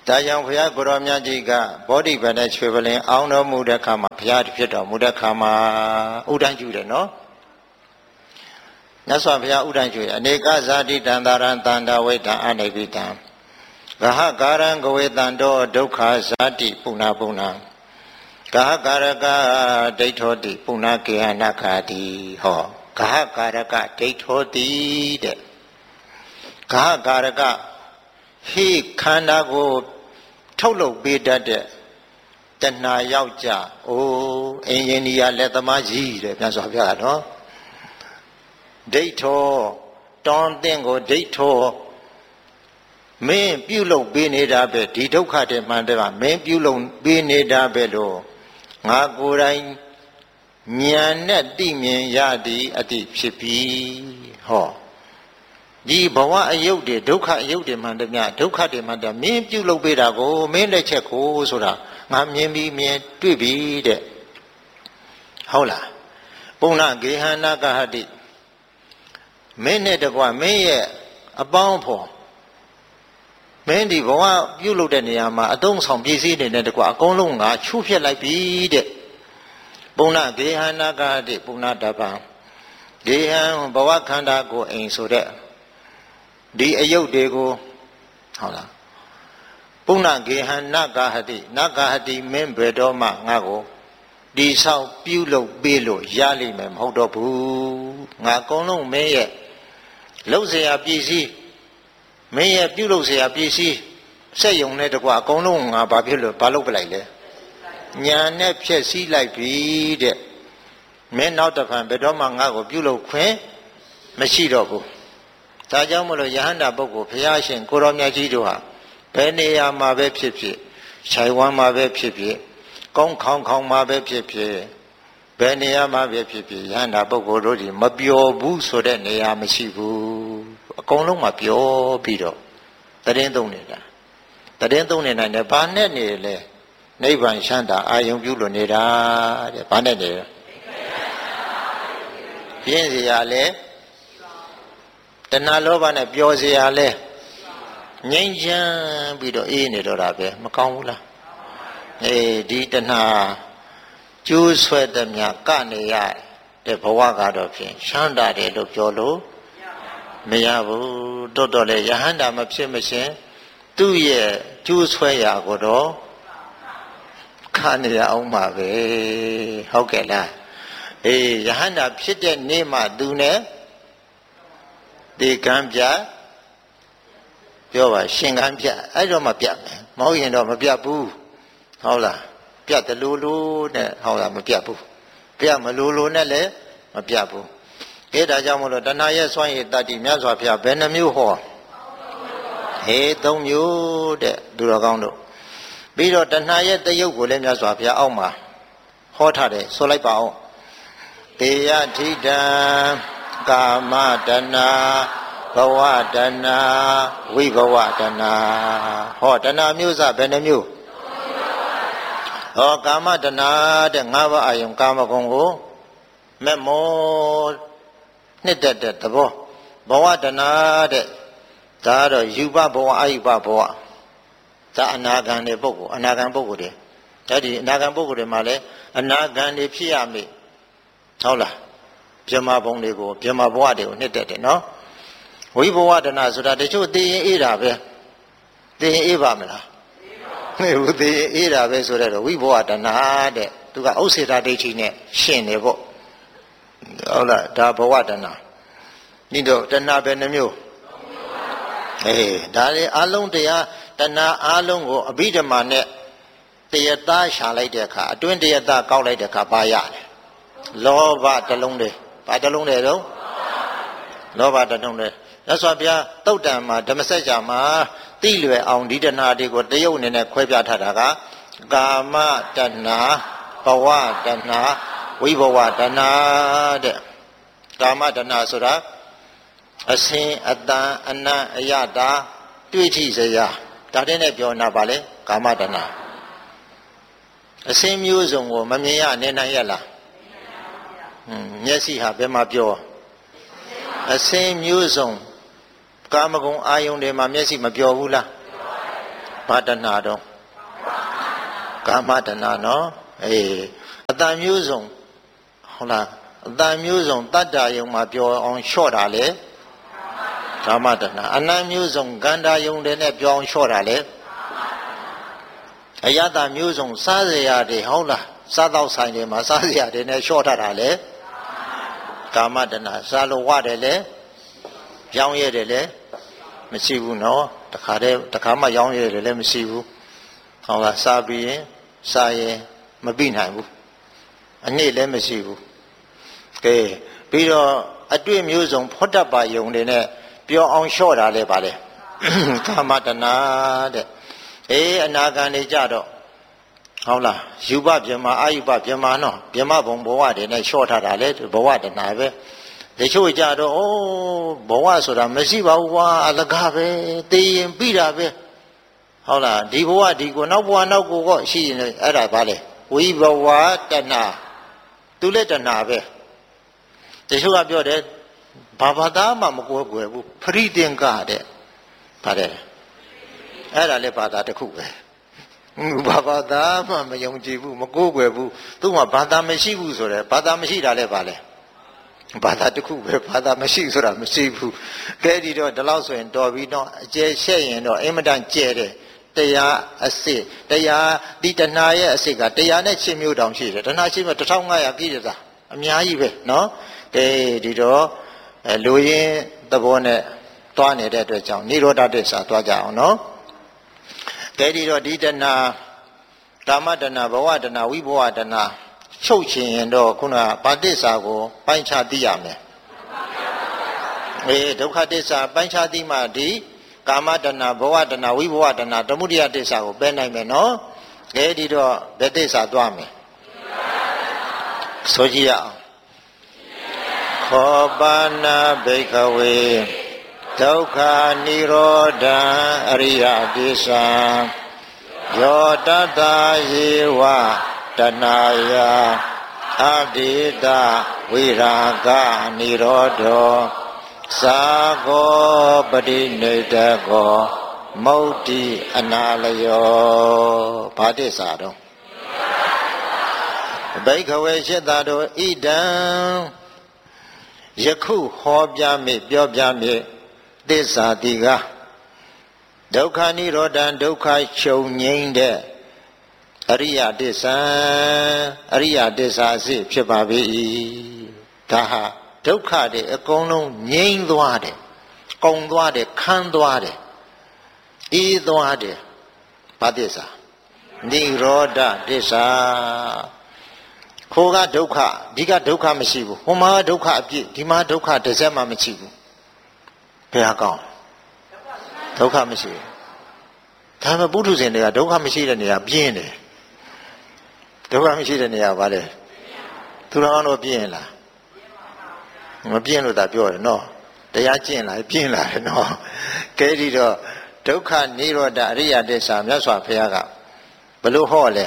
ဒါကြောင့်ဘုရားကိုရောမြတ်ကြီးကဘောဓိဗနဲ့ချွေပလင်အောင်တော်မူတဲ့ခါမှာဘုရားဖြစ်တော်မူတဲ့ခါမှာဥဒ္ဒံကျူတယ်နော်မြတ်စွာဘုရားဥဒ္ဒံကျူအနေကဇာတိတန္တရံတန္တဝိတံအနိဗ္ဗိတံဂဟကာရံကဝေတံတောဒုက္ခဇာတိပုဏ္ဏပုဏ္ဏဂဟကာရကဒိဋ္ဌောတိပုဏ္ဏကေဟနခာတိဟောဂဟကာရကဒိဋ္ဌောတိတဲ့ဂဟကာရကဟိခန္ဓာကိုထုတ်လုပ်ပေးတတ်တဲ့တဏှာယောက်ျားအိုးအင်ဂျင်နီယာလက်သမားကြီးတဲ့ပြန်ဆိုပြတာနော်ဒိဋ္ဌောတောင်းတဲ့ကိုဒိဋ္ဌောမင်းပြုလုပ်ပေးနေတာပဲဒီဒုက္ခတွေမှန်တယ်ကမင်းပြုလုပ်ပေးနေတာပဲလို့ငါကိုယ်တိုင်ဉာဏ်နဲ့သိမြင်ရသည်အတိဖြစ်ပြီဟောဒီဘဝအယုတ်တွေဒုက္ခအယုတ်တွေမှန်တယ်မြဒုက္ခတွေမှန်တယ်မင်းပြုလုပ်ပေးတာကိုမင်းလက်ချက်ကိုဆိုတာငါမြင်ပြီးမြင်တွေ့ပြီတဲ့ဟုတ်လားပုဏ္ဏဂေဟနာကဟတိမင်းနဲ့တကွမင်းရဲ့အပေါင်းဖော်မင်းဒီဘဝပြုလုပ်တဲ့နေရာမှာအသုံးဆောင်ပစ္စည်းတွေနဲ့တကွအကုန်လုံးငါချိုးဖျက်လိုက်ပြီတဲ့ပုဏ္ဏဂေဟနာကဟတိပုဏ္ဏတပံဂေဟံဘဝခန္ဓာကိုအိမ်ဆိုတဲ့ဒီအယုတ်တွေကိုဟုတ်လားပုဏ္ဏဂေဟနဂဟတိနဂဟတိမင်းဘယ်တော့မှငါ့ကိုဒီဆောက်ပြုလုပ်ပေးလို့ရလိမ့်မယ်မဟုတ်တော့ဘူးငါအကုန်လုံးမင်းရဲ့လှုပ်เสียပစ္စည်းမင်းရဲ့ပြုလုပ်เสียပစ္စည်းစက်ယုံနဲ့တကွအကုန်လုံးငါဘာဖြစ်လို့ဘာလုပ်ပလိုက်လဲညာနဲ့ဖြည့်စည်းလိုက်ပြီတဲ့မင်းနောက်တစ်ဖန်ဘယ်တော့မှငါ့ကိုပြုလုပ်ခွင့်မရှိတော့ဘူးဒါကြောင့်မလို့ယဟန္တာပုဂ္ဂိုလ်ဘုရားရှင်ကိုရောမြတ်ကြီးတို့ဟာဘယ်နေရာမှာပဲဖြစ်ဖြစ်ခြိုင်ဝမ်းမှာပဲဖြစ်ဖြစ်ကောင်းခေါင်မှာပဲဖြစ်ဖြစ်ဘယ်နေရာမှာပဲဖြစ်ဖြစ်ယဟန္တာပုဂ္ဂိုလ်တို့ဒီမပျော်ဘူးဆိုတဲ့နေရာမရှိဘူးအကုန်လုံးမှာပျော်ပြီးတော့တရင်သုံးနေတာတရင်သုံးနေနိုင်တယ်ဘာနဲ့နေလဲနိဗ္ဗာန်ချမ်းသာအာယုံပြုလို့နေတာတဲ့ဘာနဲ့နေလဲပြင်းစရာလဲတဏှာလောဘနဲ့ပျော်စရာလဲငြိမ်းချမ်းပြီးတော့အေးနေတော့တာပဲမကောင်းဘူးလားဒီတဏှာကျိုးဆွဲတဲ့မြကနေရတဲ့ဘဝကတော့ဖြင့်ချမ်းသာတယ်လို့ပြောလို့မရဘူးတော်တော်လေယဟန္တာမဖြစ်မရှင်သူ့ရဲ့ကျိုးဆွဲရာကိုတော့ခါနေရအောင်ပါပဲဟုတ်ကဲ့လားယဟန္တာဖြစ်တဲ့နေ့မှသူနဲ့ဒီကံပြပြောပါရှင်ကံပြအဲ့တော့မှပြမယ်မဟုတ်ရင်တော့မပြဘူးဟုတ်လားပြတယ်လို့နဲ့ဟုတ်လားမပြဘူးပြမလို့နဲ့လည်းမပြဘူးဒါကြောင့်မလို့တဏှာရဲ့စွန့်ရည်တတ္တိမြတ်စွာဘုရားဘယ်နှမျိုးဟော၃မျိုးတဲ့သူတော်ကောင်းတို့ပြီးတော့တဏှာရဲ့တယုတ်ကိုလည်းမြတ်စွာဘုရားအောက်မှာဟောထားတယ်ဆိုလိုက်ပါအောင်တေယထိတံကာမတဏှာဘဝတဏှာဝိဘဝတဏှာဟောတဏှာမျိုးစဘယ်နှမျိုးဟောကာမတဏှာတဲ့၅ပါးအာယုံကာမဂုဏ်ကိုမဲ့မောနှစ်တက်တဲ့သဘောဘဝတဏှာတဲ့ဒါကတော့ယူပဘဝအယူပဘဝဒါအနာဂံတဲ့ပုဂ္ဂိုလ်အနာဂံပုဂ္ဂိုလ်တွေဒါဒီအနာဂံပုဂ္ဂိုလ်တွေမှာလည်းအနာဂံတွေဖြစ်ရမယ်ဟုတ်လားပြမဘုံတွေကိုပြမဘဝတွေကိုနှစ်တက်တယ်နော်ဝိဘဝတဏဆိုတာတချို့သိရင်အေးတာပဲသိရင်အေးပါမလားမအေးဘူးသိရင်အေးတာပဲဆိုတော့ဝိဘဝတဏတဲ့သူကဥစ္စေတာဒိဋ္ဌိနဲ့ရှင်းတယ်ပေါ့ဟုတ်လားဒါဘဝတဏဒီတော့တဏပဲနှမျိုးဒါလေအလုံးတရားတဏအလုံးကိုအဘိဓမ္မာနဲ့တယတရှာလိုက်တဲ့အခါအတွင်းတယတကောက်လိုက်တဲ့အခါပါရတယ်လောဘတစ်လုံးတည်းဘာတစ်လုံးတည်းတော့လောဘတစ်လုံးတည်းရသော်ဗျာတုတ်တံမှာဓမ္မစကြာမှာတိလွယ်အောင်ဒီတဏှာတွေကိုတယုတ်အနေနဲ့ခွဲပြထားတာကကာမတဏှာဘဝတဏှာဝိဘဝတဏှာတဲ့ကာမတဏှာဆိုတာအစင်အတန်အနံ့အယတာတွေ့ထိစရာဒါတဲ့နဲ့ပြောနာပါလေကာမတဏှာအစင်မျိုးစုံကိုမမြင်ရနေနိုင်ရလားမျက်စိဟာဘယ်မှာပြောအစင်မျိုးစုံကာမဂုဏ်အာယုန်တွေမှာမျက်စိမပြောဘူးလားဘာဘာတဏှာတော့ကာမတဏှာနော်အတန်မျိုးစုံဟုတ်လားအတန်မျိုးစုံတတ္တယုံမှာပြောအောင်လျှော့တာလေကာမတဏှာအနံမျိုးစုံကန္တာယုံတွေနဲ့ပြောအောင်လျှော့တာလေအယတမျိုးစုံစားစရာတွေဟုတ်လားစားတော့ဆိုင်တွေမှာစားစရာတွေနဲ့လျှော့ထားတာလေကာမတဏှာစားလို့ဝတယ်လေရောင်းရတယ်လေမရှိဘူးနော်တခါမှရောင်းရတယ်လည်းမရှိဘူးဟုတ်လားစားပြီးရင်စားရင်မပြီးနိုင်ဘူးအနည်းလည်းမရှိဘူးကဲပြီးတော့အတွေ့မျိုးစုံဖောတတ်ပါယုံတွေနဲ့ပြောအောင်လျှော့တာလဲပါလေကာမတဏှာတဲ့အနာဂံနေကြတော့ဟုတ်လားယူပပြမအာယူပပြမနော်ပြမဘုံဘဝတွေနဲ့လျှော့ထားတာလေဘဝတဏှာပဲတချို့ကြတော့အိုးဘဝဆိုတာမရှိပါဘူးကွာအလကားပဲသိရင်ပြီးတာပဲဟုတ်လားဒီဘဝဒီကိုနောက်ဘဝနောက်ကိုကောရှိရင်အဲ့ဒါပါလေဝိဘဝတဏှာသူလည်းတဏှာပဲတချို့ကပြောတယ်ဘာသာမှမကွဲကွယ်ဘူးဖရိတင်ကတဲ့ပါတယ်အဲ့ဒါလည်းဘာသာတစ်ခုပဲဘာသာမှမယုံကြည်ဘူးမကိုးကွယ်ဘူးသူ့မှာဘာသာမရှိဘူးဆိုတယ်ဘာသာမရှိတာလည်းပါလေဘာသာတစ်ခုပဲဘာသာမရှိဆိုတာမရှိဘူးကဲဒီတော့ဒီလောက်ဆိုရင်တော်ပြီတော့အကျယ်ရှက်ရင်တော့အင်မတန်ကျဲတယ်တရားအစစ်တရားဒီတဏှာရဲ့အစစ်ကတရားနဲ့ချင်းမျိုးတောင်ရှိတယ်တဏှာရှိမှ1500ပြည့်တယ်သာအများကြီးပဲနော်ကဲဒီတော့လူရင်းသဘောနဲ့သွားနေတဲ့အတွက်ကြောင့်နိရောဓတစ္ဆာသွားကြအောင်နော်ကဲဒီတော့ဒီတဏှာကာမတဏှာဘဝတဏှာဝိဘဝတဏှာချုပ်ချင်ရင်တော့ခုနဗာတစ္ဆာကိုပိုင်းခြားသိရမယ်ဒုက္ခတစ္ဆာပိုင်းခြားသိမှဒီကာမတဏှာဘဝတဏှာဝိဘဝတဏှာသမုဒယတစ္ဆာကိုပယ်နိုင်မယ်နော်ကဲဒီတော့ဘယ်တစ္ဆာသွားမယ်ဆိုကြည့်ရအောင်ခောပါဏဘိက္ခဝေဒုက္ခនិရောဓံအရိယတစ္ဆာယောတတ္တယေဝတဏှာယအတေတဝိရာဂនិရောဓောသာကောပရိနိဒကောမௌတ္တိအနာလယောဘာတစ္ဆာတော့ဘိက္ခဝေရှိတ္တတို့ဣဒံယခုဟောပြမိပြောပြမိသစ္စာတိကဒုက္ခនិရောဓံဒုက္ခချုပ်ငြိမ်းတဲ့အရိယတစ္ဆာအရိယတစ္ဆာအစစ်ဖြစ်ပါ၏ဒါဟာဒုက္ခတွေအကုန်လုံးငြိမ်းသွားတယ်ကုန်သွားတယ်ခမ်းသွားတယ်အေးသွားတယ်ဘာတစ္ဆာនិရောဓတစ္ဆာခိုးကဒုက္ခဒီကဒုက္ခမရှိဘူးဟိုမှာဒုက္ခအပြည့်ဒီမှာဒုက္ခတစ်စက်မှမရှိဘူးဘယ်ဟာကောင်းဒုက္ခမရှိဘူးဒါမှပုထုဇဉ်တွေကဒုက္ခမရှိတဲ့နေရာပြင်းတယ်ဒုက္ခမရှိတဲ့နေရာပါလေသူတော်ကောင်းတို့ပြင်းလားမပြင်းလို့သာပြောတယ်နော်တရားကျင့်လာပြင်းလာတယ်နော်ကဲဒီတော့ဒုက္ခនិရောဓအရိယတစ္ဆာမြတ်စွာဘုရားကဘလို့ဟောလဲ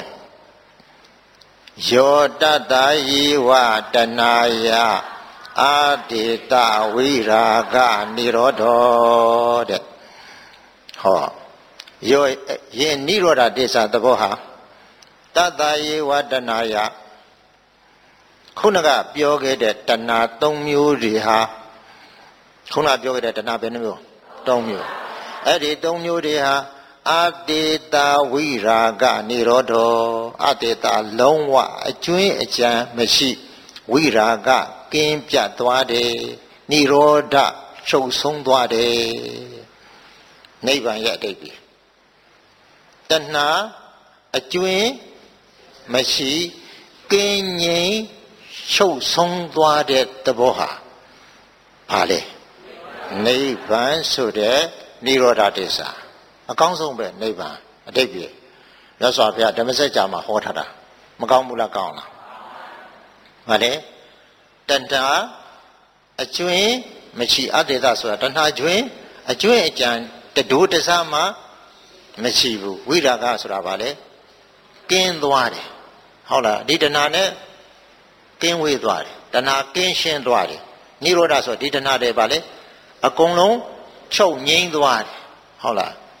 ယောတတ္တယေဝတဏှာယအာတေတဝိရာဂនិရောဓောတဲ့ဟောယောယင်និရောဓတစ္ဆာသဘောဟာတတ္တယေဝတဏှာယခုနကပြောခဲ့တဲ့တဏှာ3မျိုးတွေဟာခုနပြောခဲ့တဲ့တဏှာဘယ်နှမျိုး3မျိုးအဲ့ဒီ3မျိုးတွေဟာအတေတဝိရာဂនិရောဓောအတေတလုံးဝအကျွင်းအကြံမရှိဝိရာဂကင်းပြတ်သွားတယ်និရောဓချုပ်ဆုံးသွားတယ်နိဗ္ဗာန်ရဲ့အတိတ်ပဲတဏှာအကျွင်းမရှိကင်းငြိမ်ချုပ်ဆုံးသွားတဲ့သဘောဟာဘာလဲနိဗ္ဗာန်ဆိုတဲ့និရောဓတစ္ဆာအကောင်းဆုံးပဲနိဗ္ဗာန်အတိတ်ပဲမြတ်စွာဘုရားဓမ္မစကြာမှာဟောထားတာမကောင်းဘူးလားကောင်းလားမလဲတဏှာအကျွင်းမရှိအတ္တေတဆိုတာတဏှာကျွင်းအကျွင်းအကြံတဒိုးတစားမှမရှိဘူးဝိရာဂဆိုတာဗာလဲကင်းသွားတယ်ဟုတ်လားဒီတဏှာနဲ့ကင်းဝေးသွားတယ်တဏှာကင်းရှင်းသွားတယ်និရောဓဆိုဒီတဏှာတွေဗာလဲအကုန်လုံးချုပ်ငြိမ်းသွားတယ်ဟုတ်လား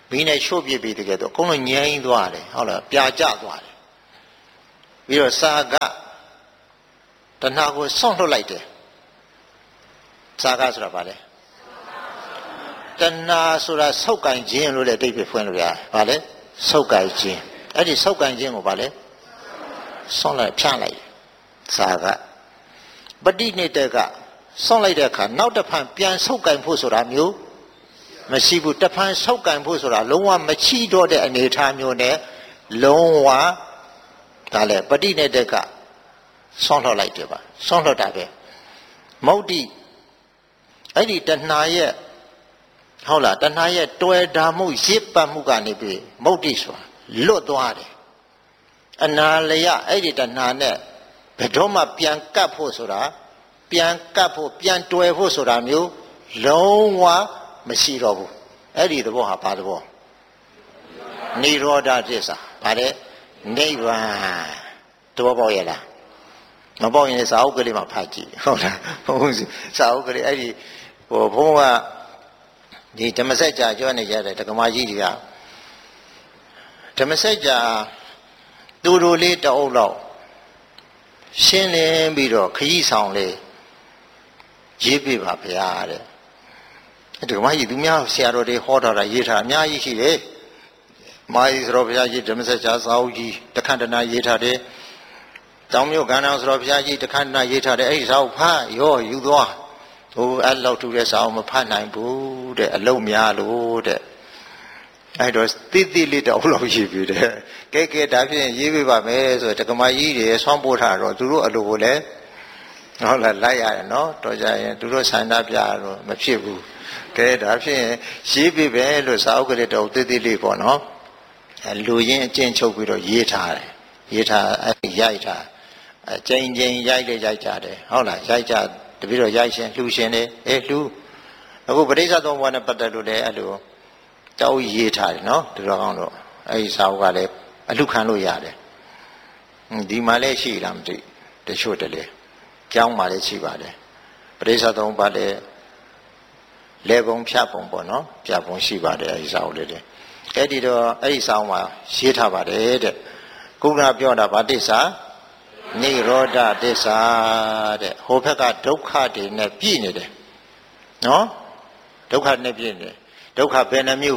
မီးနဲ့ရှို့ပြစ်ပြီးတကယ်တော့အကုန်လုံးငြိမ်းသွားတယ်ဟုတ်လားပြာကျသွားတယ်ပြီးတော့စာကတဏှာကိုဆွန့်လွတ်လိုက်တယ်စာကဆိုတာဘာလဲတဏှာဆိုတာဆုပ်ကန်ခြင်းလို့လည်းအဓိပ္ပာယ်ဖွင့်လို့ရတယ်ဘာလဲဆုပ်ကန်ခြင်းအဲ့ဒီဆုပ်ကန်ခြင်းကိုဘာလဲဆွန့်လိုက်ဖြန့်လိုက်စာကပဋိနိဒကဆွန့်လိုက်တဲ့အခါနောက်တစ်ဖန်ပြန်ဆုပ်ကန်ဖို့ဆိုတာမျိုးမရှိဘူးတစ်ဖန်ဆုပ်ကန်ဖို့ဆိုတာလုံးဝမချီတော့တဲ့အနေအထားမျိုးနဲ့လုံးဝဒါလည်းပဋိနိဒကဆွန့်လွတ်လိုက်တယ်ပါဆွန့်လွတ်တာပဲမௌဒိအဲ့ဒီတဏှာရဲ့ဟုတ်လားတဏှာရဲ့တွယ်တာမှုရစ်ပတ်မှုကနေပြီးမௌဒိဆိုတာလွတ်သွားတယ်အနာလယအဲ့ဒီတဏှာနဲ့ဘယ်တော့မှပြန်ကပ်ဖို့ဆိုတာပြန်ကပ်ဖို့ပြန်တွယ်ဖို့ဆိုတာမျိုးလုံးဝမရှိတော့ဘူးအဲ့ဒီသဘောဟာဘာသဘောနိရောဓသစ္စာဗါတဲ့နိဗ္ဗာန်သဘောပေါက်ရဲ့လားမပေါက်ရင်စာအုပ်ကလေးမှာဖတ်ကြည့်ဟုတ်လားဘုန်းကြီးစာအုပ်ကလေးအဲ့ဒီဘုန်းကဒီဓမ္မစကြာကျွမ်းနေကြတဲ့ဒကမာကြီးတွေကဓမ္မစကြာတူတူလေးတအုပ်လောက်ရှင်းလင်းပြီးတော့ခရီးဆောင်လေးရေးပြပါဗျာတဲ့ဒကမာကြီးသူများဆရာတော်တွေဟောထားတာရေးထားအများကြီးရှိတယ်မာယီဆိုတော့ဘုရားကြီးဓမ္မစကြာစာအုပ်ကြီးတခန္ဓနာရေးထားတယ်တောင်မြို့ကန္နာဆိုတော့ဘုရားကြီးတခန္ဓနာရေးထားတယ်အဲ့ဒီစာအုပ်ဖတ်ရောယူသွားဟိုအဲ့လောက်ထူတဲ့စာအုပ်မဖတ်နိုင်ဘူးတဲ့အလုံးများလို့တဲ့အဲ့တော့တိတိလေးတော့လောက်ရေးပြီးတယ်ကဲကဲဒါဖြင့်ရေးပေးပါမယ်ဆိုတော့ဒကမာကြီးတွေဆွမ်းပို့ထားတော့သူတို့အလိုကိုလည်းဟုတ်လားလိုက်ရတယ်နော်တော်ကြရင်သူတို့ဆန္ဒပြတော့မဖြစ်ဘူးကဲဒါဖြင့်ရေးပေးပဲလို့စာအုပ်ကလေးတော့တိတိလေးပေါ့နော်လူရင်းအကျဉ်းချုပ်ပြီးတော့ရေးထားတယ်ရေးထားရိုက်ထားကျိန်ကျိန်ရိုက်လေရိုက်ကြတယ်ဟုတ်လားရိုက်ကြတပည့်တော်ရိုက်ရှင်လှူရှင်တယ်လှူအခုပဋိစ္စသုံးပါးနဲ့ပတ်သက်လို့လည်းအဲ့လိုတောက်ရေးထားတယ်နော်ဒီတော်ကောင်းတော့အဲ့ဒီစာအုပ်ကလည်းအလှခံလို့ရတယ်ဒီမှာလည်းရှိလားမသိတချို့တလေကျောင်းမှာလည်းရှိပါတယ်ပဋိစ္စသုံးပါးလည်းလေပုံဖြတ်ပုံပေါ့နော်ဖြတ်ပုံရှိပါတယ်အဲ့ဒီစာအုပ်လေးတွေအဲ့ဒီတော့အဲ့ဒီစာအုပ်မှာရေးထားပါတယ်တဲ့ကုက္ကနာပြောတာဗာတိစ္ဆာနိရောဓသစ္စာတဲ့ဟိုဘက်ကဒုက္ခတွေနဲ့ပြည့်နေတယ်နော်ဒုက္ခနဲ့ပြည့်နေတယ်ဒုက္ခဘယ်နှမျိုး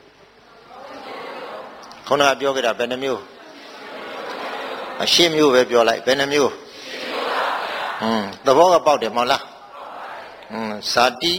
ခုနကပြောခဲ့တာဘယ်နှမျိုးအရှင်းမျိုးပဲပြောလိုက်ဘယ်နှမျိုးသဘောကပေါက်တယ်မဟုတ်လားဇာတိ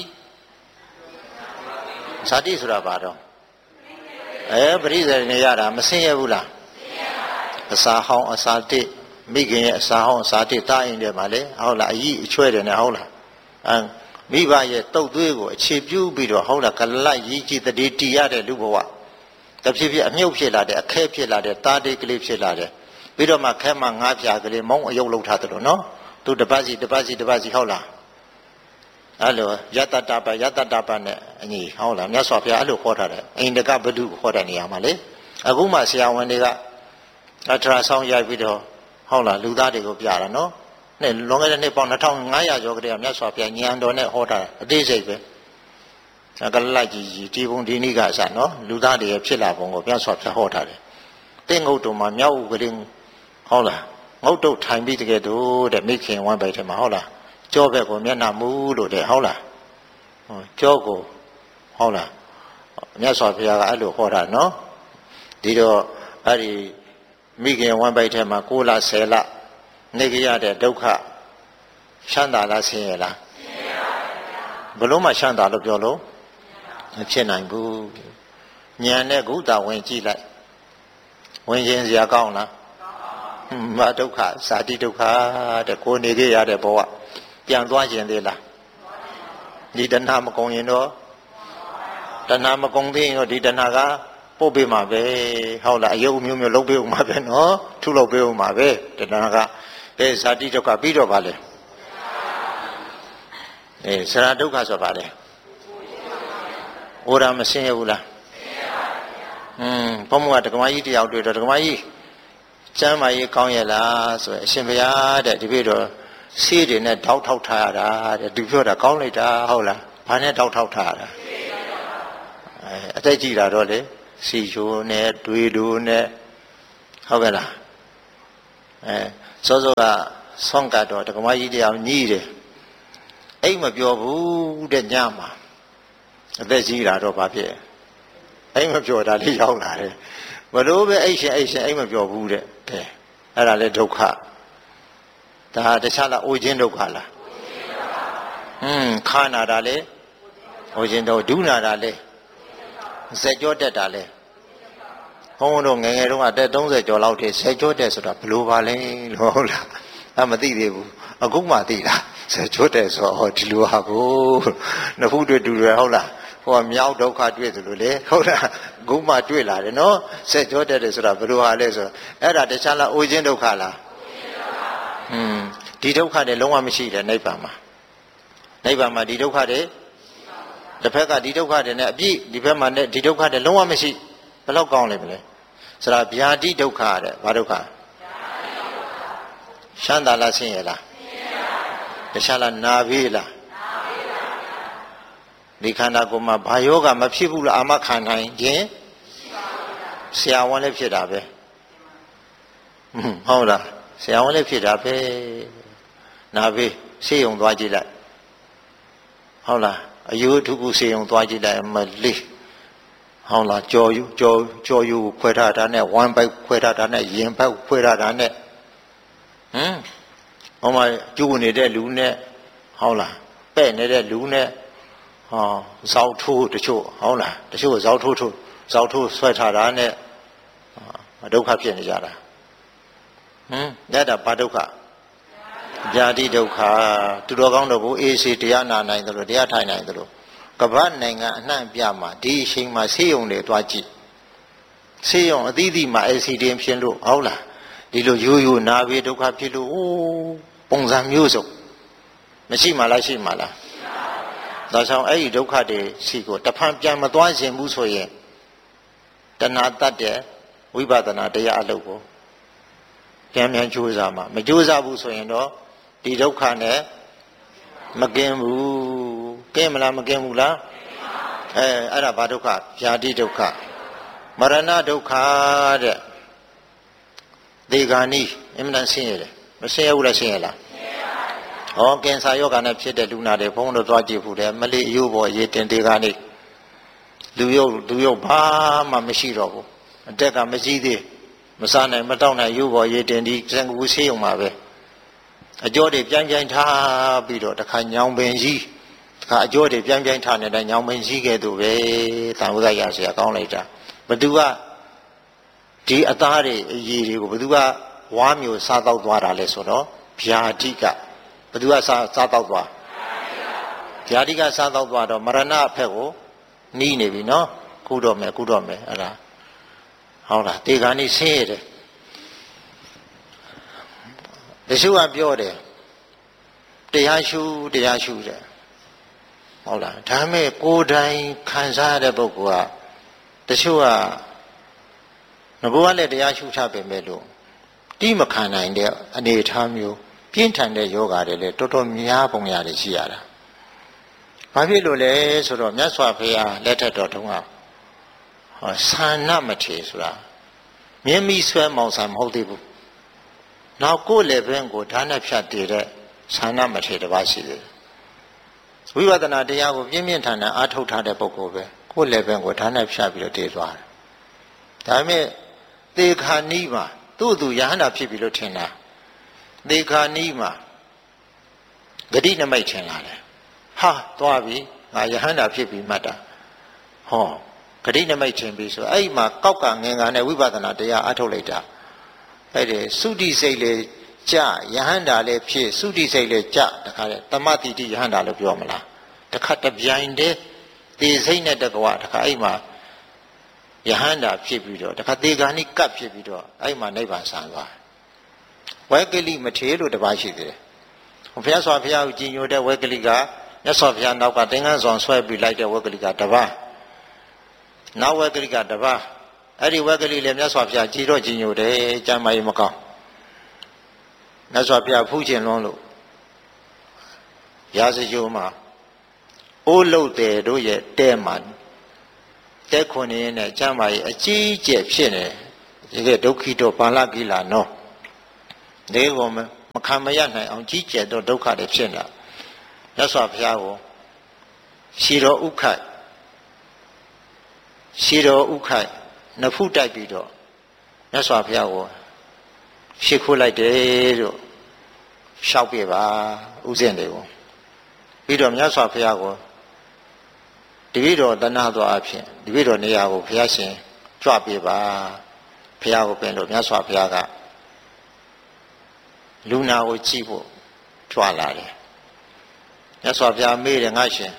ဆိုတာဘာတော့ပရိသေနေရတာမဆင်းရဲဘူးလားအစာဟောင်းအစာတစ်မိခင်ရဲ့အစာဟောင်းအစာတစ်တားရင်တယ်မှာလေဟုတ်လားအကြီးအချွဲတယ်နဲ့ဟုတ်လားမိဘရဲ့တုတ်သွေးကိုအခြေပြုပြီးတော့ဟုတ်လားကလတ်ကြီးကြီးတတိတီရတဲ့လူဘဝတဖြည်းဖြည်းအမြုပ်ဖြစ်လာတဲ့အခဲဖြစ်လာတဲ့တားတိတ်ကလေးဖြစ်လာတဲ့ပြီးတော့မှခဲမှငါးဖြာကလေးမုံအယုတ်လောက်ထားတယ်လို့နော်သူတပတ်စီဟုတ်လားအဲ့လိုယတတပနဲ့အညီဟုတ်လားမြတ်စွာဘုရားအဲ့လိုခေါ်ထားတယ်အိန္ဒကဘဒုခေါ်တဲ့နေရာမှာလေအခုမှဆရာဝန်တွေကအထရာဆောင်ရိုက်ပြီးတော့ဟုတ်လားလူသားတွေကိုပြတာနော်နဲ့လွန်ခဲ့တဲ့နှစ်ပေါင်း2500ကျော်ကတည်းကမြတ်စွာဘုရားဉာဏ်တော်နဲ့ဟောတာအသေးစိတ်ပဲကလလိုက်ကြီးဒီဘုံဒီနိကအစနော်လူသားတွေဖြစ်လာပုံကိုမြတ်စွာဘုရားဟောထားတယ်တင်းငုတ်တုံမှာမြောက်ဥကလေးဟုတ်လားငုတ်တုတ်ထိုင်ပြီးတကယ်တော့တဲ့မိခင်ဝမ်းပိုက်ထဲမှာဟုတ်လားကြောဘက်ကိုမျက်နှာမူးလို့တဲ့ဟုတ်လားကြောကိုဟုတ်လားမြတ်စွာဘုရားကအဲ့လိုဟောတာနော်ဒီတော့အဲ့ဒီမိခင်ဝမ်းပိုက်ထဲမှာ6လ10လနေကြရတဲ့ဒုက္ခချမ်းသာလားဆင်းရဲလားဘလို့မှချမ်းသာလို့ပြောလို့မဖြစ်နိုင်ဘူးဉာဏ်နဲ့ကုသဝင်ကြည့်လိုက်ဝင်ခြင်းစရာကောင်းလားမဒုက္ခဇာတိဒုက္ခတဲ့ကိုနေကြရတဲ့ဘဝပြန်သွားခြင်းသေးလားဒီတဏှာမကုန်ရင်တော့တဏှာမကုန်သေးရင်တော့ဒီတဏှာကပုတ်ပေးမှာပဲဟုတ်လားအယုတ်မျိုးမျိုးလုပ်ပေးဦးမှာပဲနော်ထုလုပ်ပေးဦးမှာပဲတဏှာကဇာတိဒုက္ခပြီးတော့ဗာလဲဆရာဒုက္ခဆိုဗာလဲဩရာမဆင်းရဘူးလားဘုံကဒကမကြီးတယောက်တွေ့တော့ဒကမကြီးကျမ်းမာရေးကောင်းရဲ့လားဆိုရင်အရှင်ဘုရားတဲ့ဒီပြေတော့ဆေးတွေနဲ့တောက်ထောက်ထားရတာတဲ့သူပြောတာကောင်းလိုက်တာဟုတ်လားဘာနဲ့တောက်ထောက်ထားရတာအသက်ကြီးတာတော့လေစီချိုနဲ့တွေးတို့နဲ့ဟုတ်ကဲ့လားစောစောကဆွမ်းကတော့တက္ကမကြီးတရားညှိတယ်အိမ်မပြောဘူးတဲ့ညမှာအသက်ကြီးလာတော့ဘာဖြစ်အိမ်မပြောတာလေးရောက်လာတယ်ဘလို့ပဲအိမ်ရှင်အိမ်မပြောဘူးတဲ့ကဲအဲ့ဒါလေဒုက္ခဒါတခြားလားအိုခြင်းဒုက္ခလားခါနာတာလေအိုခြင်းတော့ဒုနာတာလေဇက်ကြောတက်တာလေဘုန်းဘုန်းတို့ငယ်ငယ်တုန်းကအသက်30ကျော်လောက်ထိဇက်ကြောတက်ဆိုတာဘလို့ပါလဲလို့ဟုတ်လားမသိသေးဘူးအခုမှသိတာဇက်ကြောတက်ဆိုဟောဒီလိုဟာကိုနှစ်ဖူးတွေ့တူတယ်ဟုတ်လားဟောမြောက်ဒုက္ခတွေ့သလိုလေဟုတ်လားအခုမှတွေ့လာတယ်နော်ဇက်ကြောတက်တယ်ဆိုတာဘလို့ဟာလဲဆိုအဲ့ဒါတခြားလားအိုခြင်းဒုက္ခလားဒီဒုက္ခတွေလုံးဝမရှိတယ်နိဗ္ဗာန်မှာဒီဒုက္ခတွေတစ်ဖက်ကဒီဒုက္ခတွေနဲ့အပြည့်ဒီဘက်မှာနဲ့ဒီဒုက္ခတွေလုံးဝမရှိဘယ်လောက်ကောင်းလဲမလဲဆိုတာဗျာတိဒုက္ခတဲ့ဘာဒုက္ခရှမ်းသာလားဆင်းရဲလားတခြားလားနာဘေးလားဒီခန္ဓာကိုယ်မှာဘာယောဂမဖြစ်ဘူးလားအာမခံနိုင်ခြင်းဆရာဝန်လည်းဖြစ်တာပဲဟုတ်လားဆရာဝန်လည်းဖြစ်တာပဲနာဘေးဆေးရုံသွားကြည့်လိုက်ဟုတ်လားအယုထုခုဆေးရုံသွားကြည့်လိုက်မလေးဟုတ်လားကြော်ယူခွဲထားတာနဲ့ဝမ်းပိုက်ခွဲထားတာနဲ့ရင်ပိုက်ခွဲထားတာနဲ့ဟောမှာကျူနေတဲ့လူနဲ့ဟုတ်လားပဲ့နေတဲ့လူနဲ့ဇောက်ထိုးတချို့ဟုတ်လားတချို့ဇောက်ထိုးဆွဲထားတာနဲ့ဒုက္ခဖြစ်နေကြတာအဲ့ဒါဘာဒုက္ခဗျာတိဒုက္ခသူတော်ကောင်းတို့ကိုအေးစေတရားနာနိုင်တယ်လို့တရားထိုင်နိုင်တယ်လို့ကမ္ဘာနိုင်ငံအနှံ့ပြမှာဒီအချိန်မှာဆေးရုံတွေသွားကြည့်ဆေးရုံအသီးသီးမှာ accident ဖြစ်လို့ဟုတ်လားဒီလိုရိုးနာဘေးဒုက္ခဖြစ်လို့ပုံစံမျိုးစုံမရှိမှလားရှိမှလားဒါကြောင့်အဲ့ဒီဒုက္ခတွေရှိကိုတဖန်ပြန်မသွားခြင်းဘူးဆိုရင်တဏှာတတ်တဲ့ဝိပဿနာတရားအလုပ်ကိုပြန်ကြိုးစားမှာမကြိုးစားဘူးဆိုရင်တော့ဒီဒုက္ခနဲ့မကင်းဘူးကင်းမလားမကင်းဘူးလားအဲ့ဒါဘာဒုက္ခဗျာတိဒုက္ခမရဏဒုက္ခတဲ့ဒေဂာနိအမှန်ဆင်းရဲတယ်မဆင်းရဲဘူးလားဆင်းရဲလားဟောကင်ဆာယောဂါနဲ့ဖြစ်တဲ့လူနာတွေဘုန်းတော်သွားကြည့်ဘူးတယ်မလေးအယုဘောရေတင်ဒေဂာနိလူရုပ်ဘာမှမရှိတော့ဘူးအတက်ကမကြီးသေးမစားနိုင်မတောက်နိုင်ရုပ်ဘောရေတင်ဒီစံကူဆေးရုံမှာပဲအကျော်တွေပြိုင်ထားပြီးတော့တခါညောင်ပင်ကြီးတခါအကျော်တွေပြိုင်ထားနေတဲ့ညောင်ပင်ကြီးကဲ့သို့ပဲတန်ဝိသရဆရာကောင်းလိုက်တာဘသူကဒီအသားတွေအရည်တွေကိုဘသူကဝါမျိုးစားတော့သွားတာလဲဆိုတော့ဗျာတိကဘသူကစားတော့သွားဗျာတိကစားတော့သွားတော့မရဏအဖက်ကိုနီးနေပြီနော်ကုတော့မယ်အဲ့ဒါဟုတ်လားတေခါနိဆင်းရဲတယ်တချို့ကပြောတယ်တရားရှုတယ်ဟုတ်လားဒါမဲ့ကိုယ်တိုင်ခံစားရတဲ့ပုဂ္ဂိုလ်ကတချို့ကငါကလည်းတရားရှုထားပေမဲ့လို့တိမခံနိုင်တဲ့အနေအထားမျိုးပြင်းထန်တဲ့ယောဂါတွေလည်းတော်တော်များပုံရတယ်ရှိရတာဘာဖြစ်လို့လဲဆိုတော့မြတ်စွာဘုရားလက်ထက်တော်တုန်းကသာဏမထေဆိုတာမြင်းမိဆွဲမောင်ဆံမဟုတ်သေးဘူးနောက်ကိုယ်လည်းဘင်းကိုဓာတ်နဲ့ဖြတ်တည်တဲ့သာဏမထေတပါးရှိတယ်ဝိပဿနာတရားကိုပြင်းပြင်းထန်ထန်အားထုတ်ထားတဲ့ပုဂ္ဂိုလ်ပဲကိုယ်လည်းဘင်းကိုဓာတ်နဲ့ဖြတ်ပြီးတော့တည်သွားတယ်ဒါပေမဲ့သေခာနီးမှာသူ့ရဟန္တာဖြစ်ပြီလို့ထင်တာသေခာနီးမှာဂတိနမိတ်ထင်လာတယ်ဟာသွားပြီငါယဟန္တာဖြစ်ပြီမှတ်တာဟောဂတိနမိတ်ထင်ပြီဆိုအဲ့မှာကောက်ကငင်္ဂါနဲ့ဝိပဿနာတရားအားထုတ်လိုက်တာအဲ့ဒီသုတိစိတ်လေကြယဟန္တာလည်းဖြစ်သုတိစိတ်လည်းကြတခါလေတမတိတိယဟန္တာလို့ပြောမလားတခါတပြိုင်တည်းသေစိတ်နဲ့တကွာတခါအဲ့မှာယဟန္တာဖြစ်ပြီးတော့တခါသေဂာနိကပ်ဖြစ်ပြီးတော့အဲ့မှာနိဗ္ဗာန်ဆံသွားဝေကလိမထေလို့တပါးရှိသေးတယ်ဘုရားစွာဘုရားကိုကြည်ညိုတဲ့ဝေကလိကမြတ်စွာဘုရားနောက်ကသင်္ကန်းဆောင်ဆွဲပြီးလိုက်တဲ့ဝေကလိကတပါးနောက်ဝေကလိကတပါးအဲ့ဒီဝေကလိလည်းမြတ်စွာဘုရားကြည်တော့ကြည်ညိုတယ်ကျမ်းမာရေးမကောင်းမြတ်စွာဘုရားဖူးခြင်းလွန်းလို့ရာဇဂိုမှာအိုးလုတ်တယ်တို့ရဲ့တဲမှာတဲခွန်နေနဲ့ကျမ်းမာရေးအကြီးအကျယ်ဖြစ်နေဒီကဒုက္ခိတောပါဠကိလာနောဒီကောမခံမရနိုင်အောင်ကြီးကျယ်သောဒုက္ခတွေဖြစ်နေတာမြတ်စွာဘုရားကိုရှီတော်ဥခိုက်နဖုတိုက်ပြီးတော့မြတ်စွာဘုရားကိုရှ िख ိုးလိုက်တယ်လို့ရှောက်ပြပါဥစဉ်တွေကိုပြီးတော့မြတ်စွာဘုရားကိုတပည့်တော်တဏှာတော်အဖြစ်တပည့်တော်နေရာကိုဘုရားရှင်ကြွပြပါဘုရားကိုပင်လို့မြတ်စွာဘုရားကလူနာကိုကြည့်ဖို့ကြွလာတယ်မြတ်စွာဘုရားမေးတယ်ငါရှင်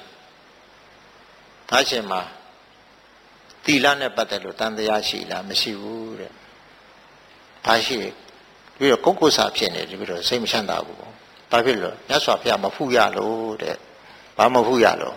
မှာသီလနဲ့ပတ်သက်လို့တန်တရားရှိလားမရှိဘူးတဲ့ဘာရှိပြီးတော့ကုက္ကုဆာဖြစ်နေတယ်ပြီးတော့စိတ်မချမ်းသာဘူးဘာဖြစ်လို့မြတ်စွာဘုရားမဖူးရလို့တဲ့ဘာမဖူးရလို့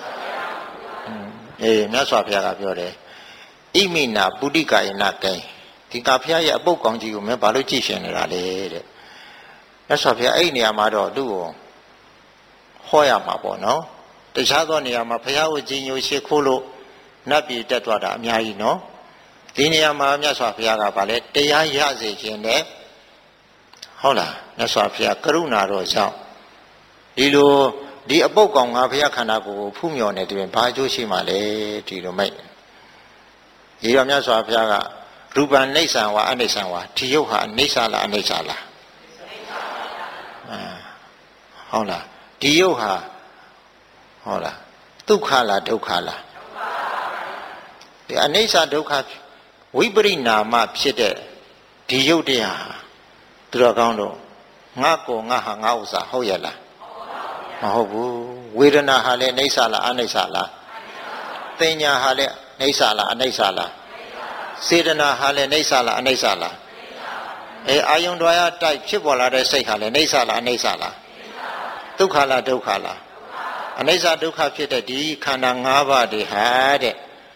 မြတ်စွာဘုရားကပြောတယ်ဣမိနာပုတိကာယနာကိဒီကဘုရားရဲ့အပုပ်ကောင်းကြီးကိုမင်းဘာလို့ကြည့်ရှင်နေတာလဲတဲ့မြတ်စွာဘုရားအဲ့ဒီနေရာမှာတော့သူ့ကိုဟောရမှာပေါ့နော်တခြားသောနေရာမှာဘုရားကိုကြီးညိုရှ िख ိုးလို့နတ်ပြည်တက်သွားတာအများကြီးနော်ဒီနေရာမှာမြတ်စွာဘုရားကဗာလဲတရားရစေခြင်းနဲ့ဟုတ်လားမြတ်စွာဘုရားကရုဏာတော်ကြောင့်ဒီအပုပ်ကောင်ငါဘုရားခန္ဓာကိုယ်ကိုဖူးမြော်နေတယ်ဘာအကျိုးရှိမှလဲဒီလိုမိတ်ဒီတော့မြတ်စွာဘုရားကရူပံနိစ္စံဝါအနိစ္စံဝါဒီရုပ်ဟာအနိစ္စလားအနိစ္စလားဟုတ်လားဒီရုပ်ဟာဟုတ်လားဒုက္ခလားဒုက္ခလားဒီအနိစ္စဒုက္ခဝိပရိနာမဖြစ်တဲ့ဒီရုပ်တရားသူတော်ကောင်းတို့ငါကိုငါဟာငါဥစ္စာဟုတ်ရလားမဟုတ်ဘူးဝေဒနာဟာလည်းအိဋ္ဌာလားအနိစ္စလားသိညာဟာလည်းအိဋ္ဌာလားအနိစ္စလားစေတနာဟာလည်းအိဋ္ဌာလားအနိစ္စလားအာယုံတော်ရတိုက်ဖြစ်ပေါ်လာတဲ့စိတ်ဟာလည်းအိဋ္ဌာလားအနိစ္စလားဒုက္ခလားဒုက္ခလားအနိစ္စဒုက္ခဖြစ်တဲ့ဒီခန္ဓာ၅ပါးတွေဟာတဲ့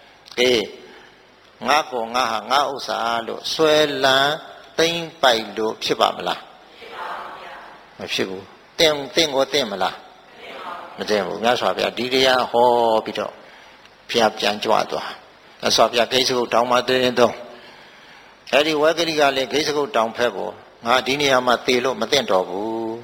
ငါကိုငါဟာငါဥစ္စာလို့ဆွဲလန်းသိမ့်ပိုက်လို့ဖြစ်ပါမလားမဖြစ်ဘူးတင်ကိုတင်မလားမတင်ဘူးမြတ်စွာဘုရားဒီတရားဟောပြီးတော့ဘုရားပြန်ကြွသွားမြတ်စွာဘုရားဂိစ္ဆကုတ်တောင်မှာတင်းတော့အဲ့ဒီဝဂရိကလည်းဂိစ္ဆကုတ်တောင်ဖက်ကိုငါဒီနေရာမှာသေလို့မသိတော့ဘူး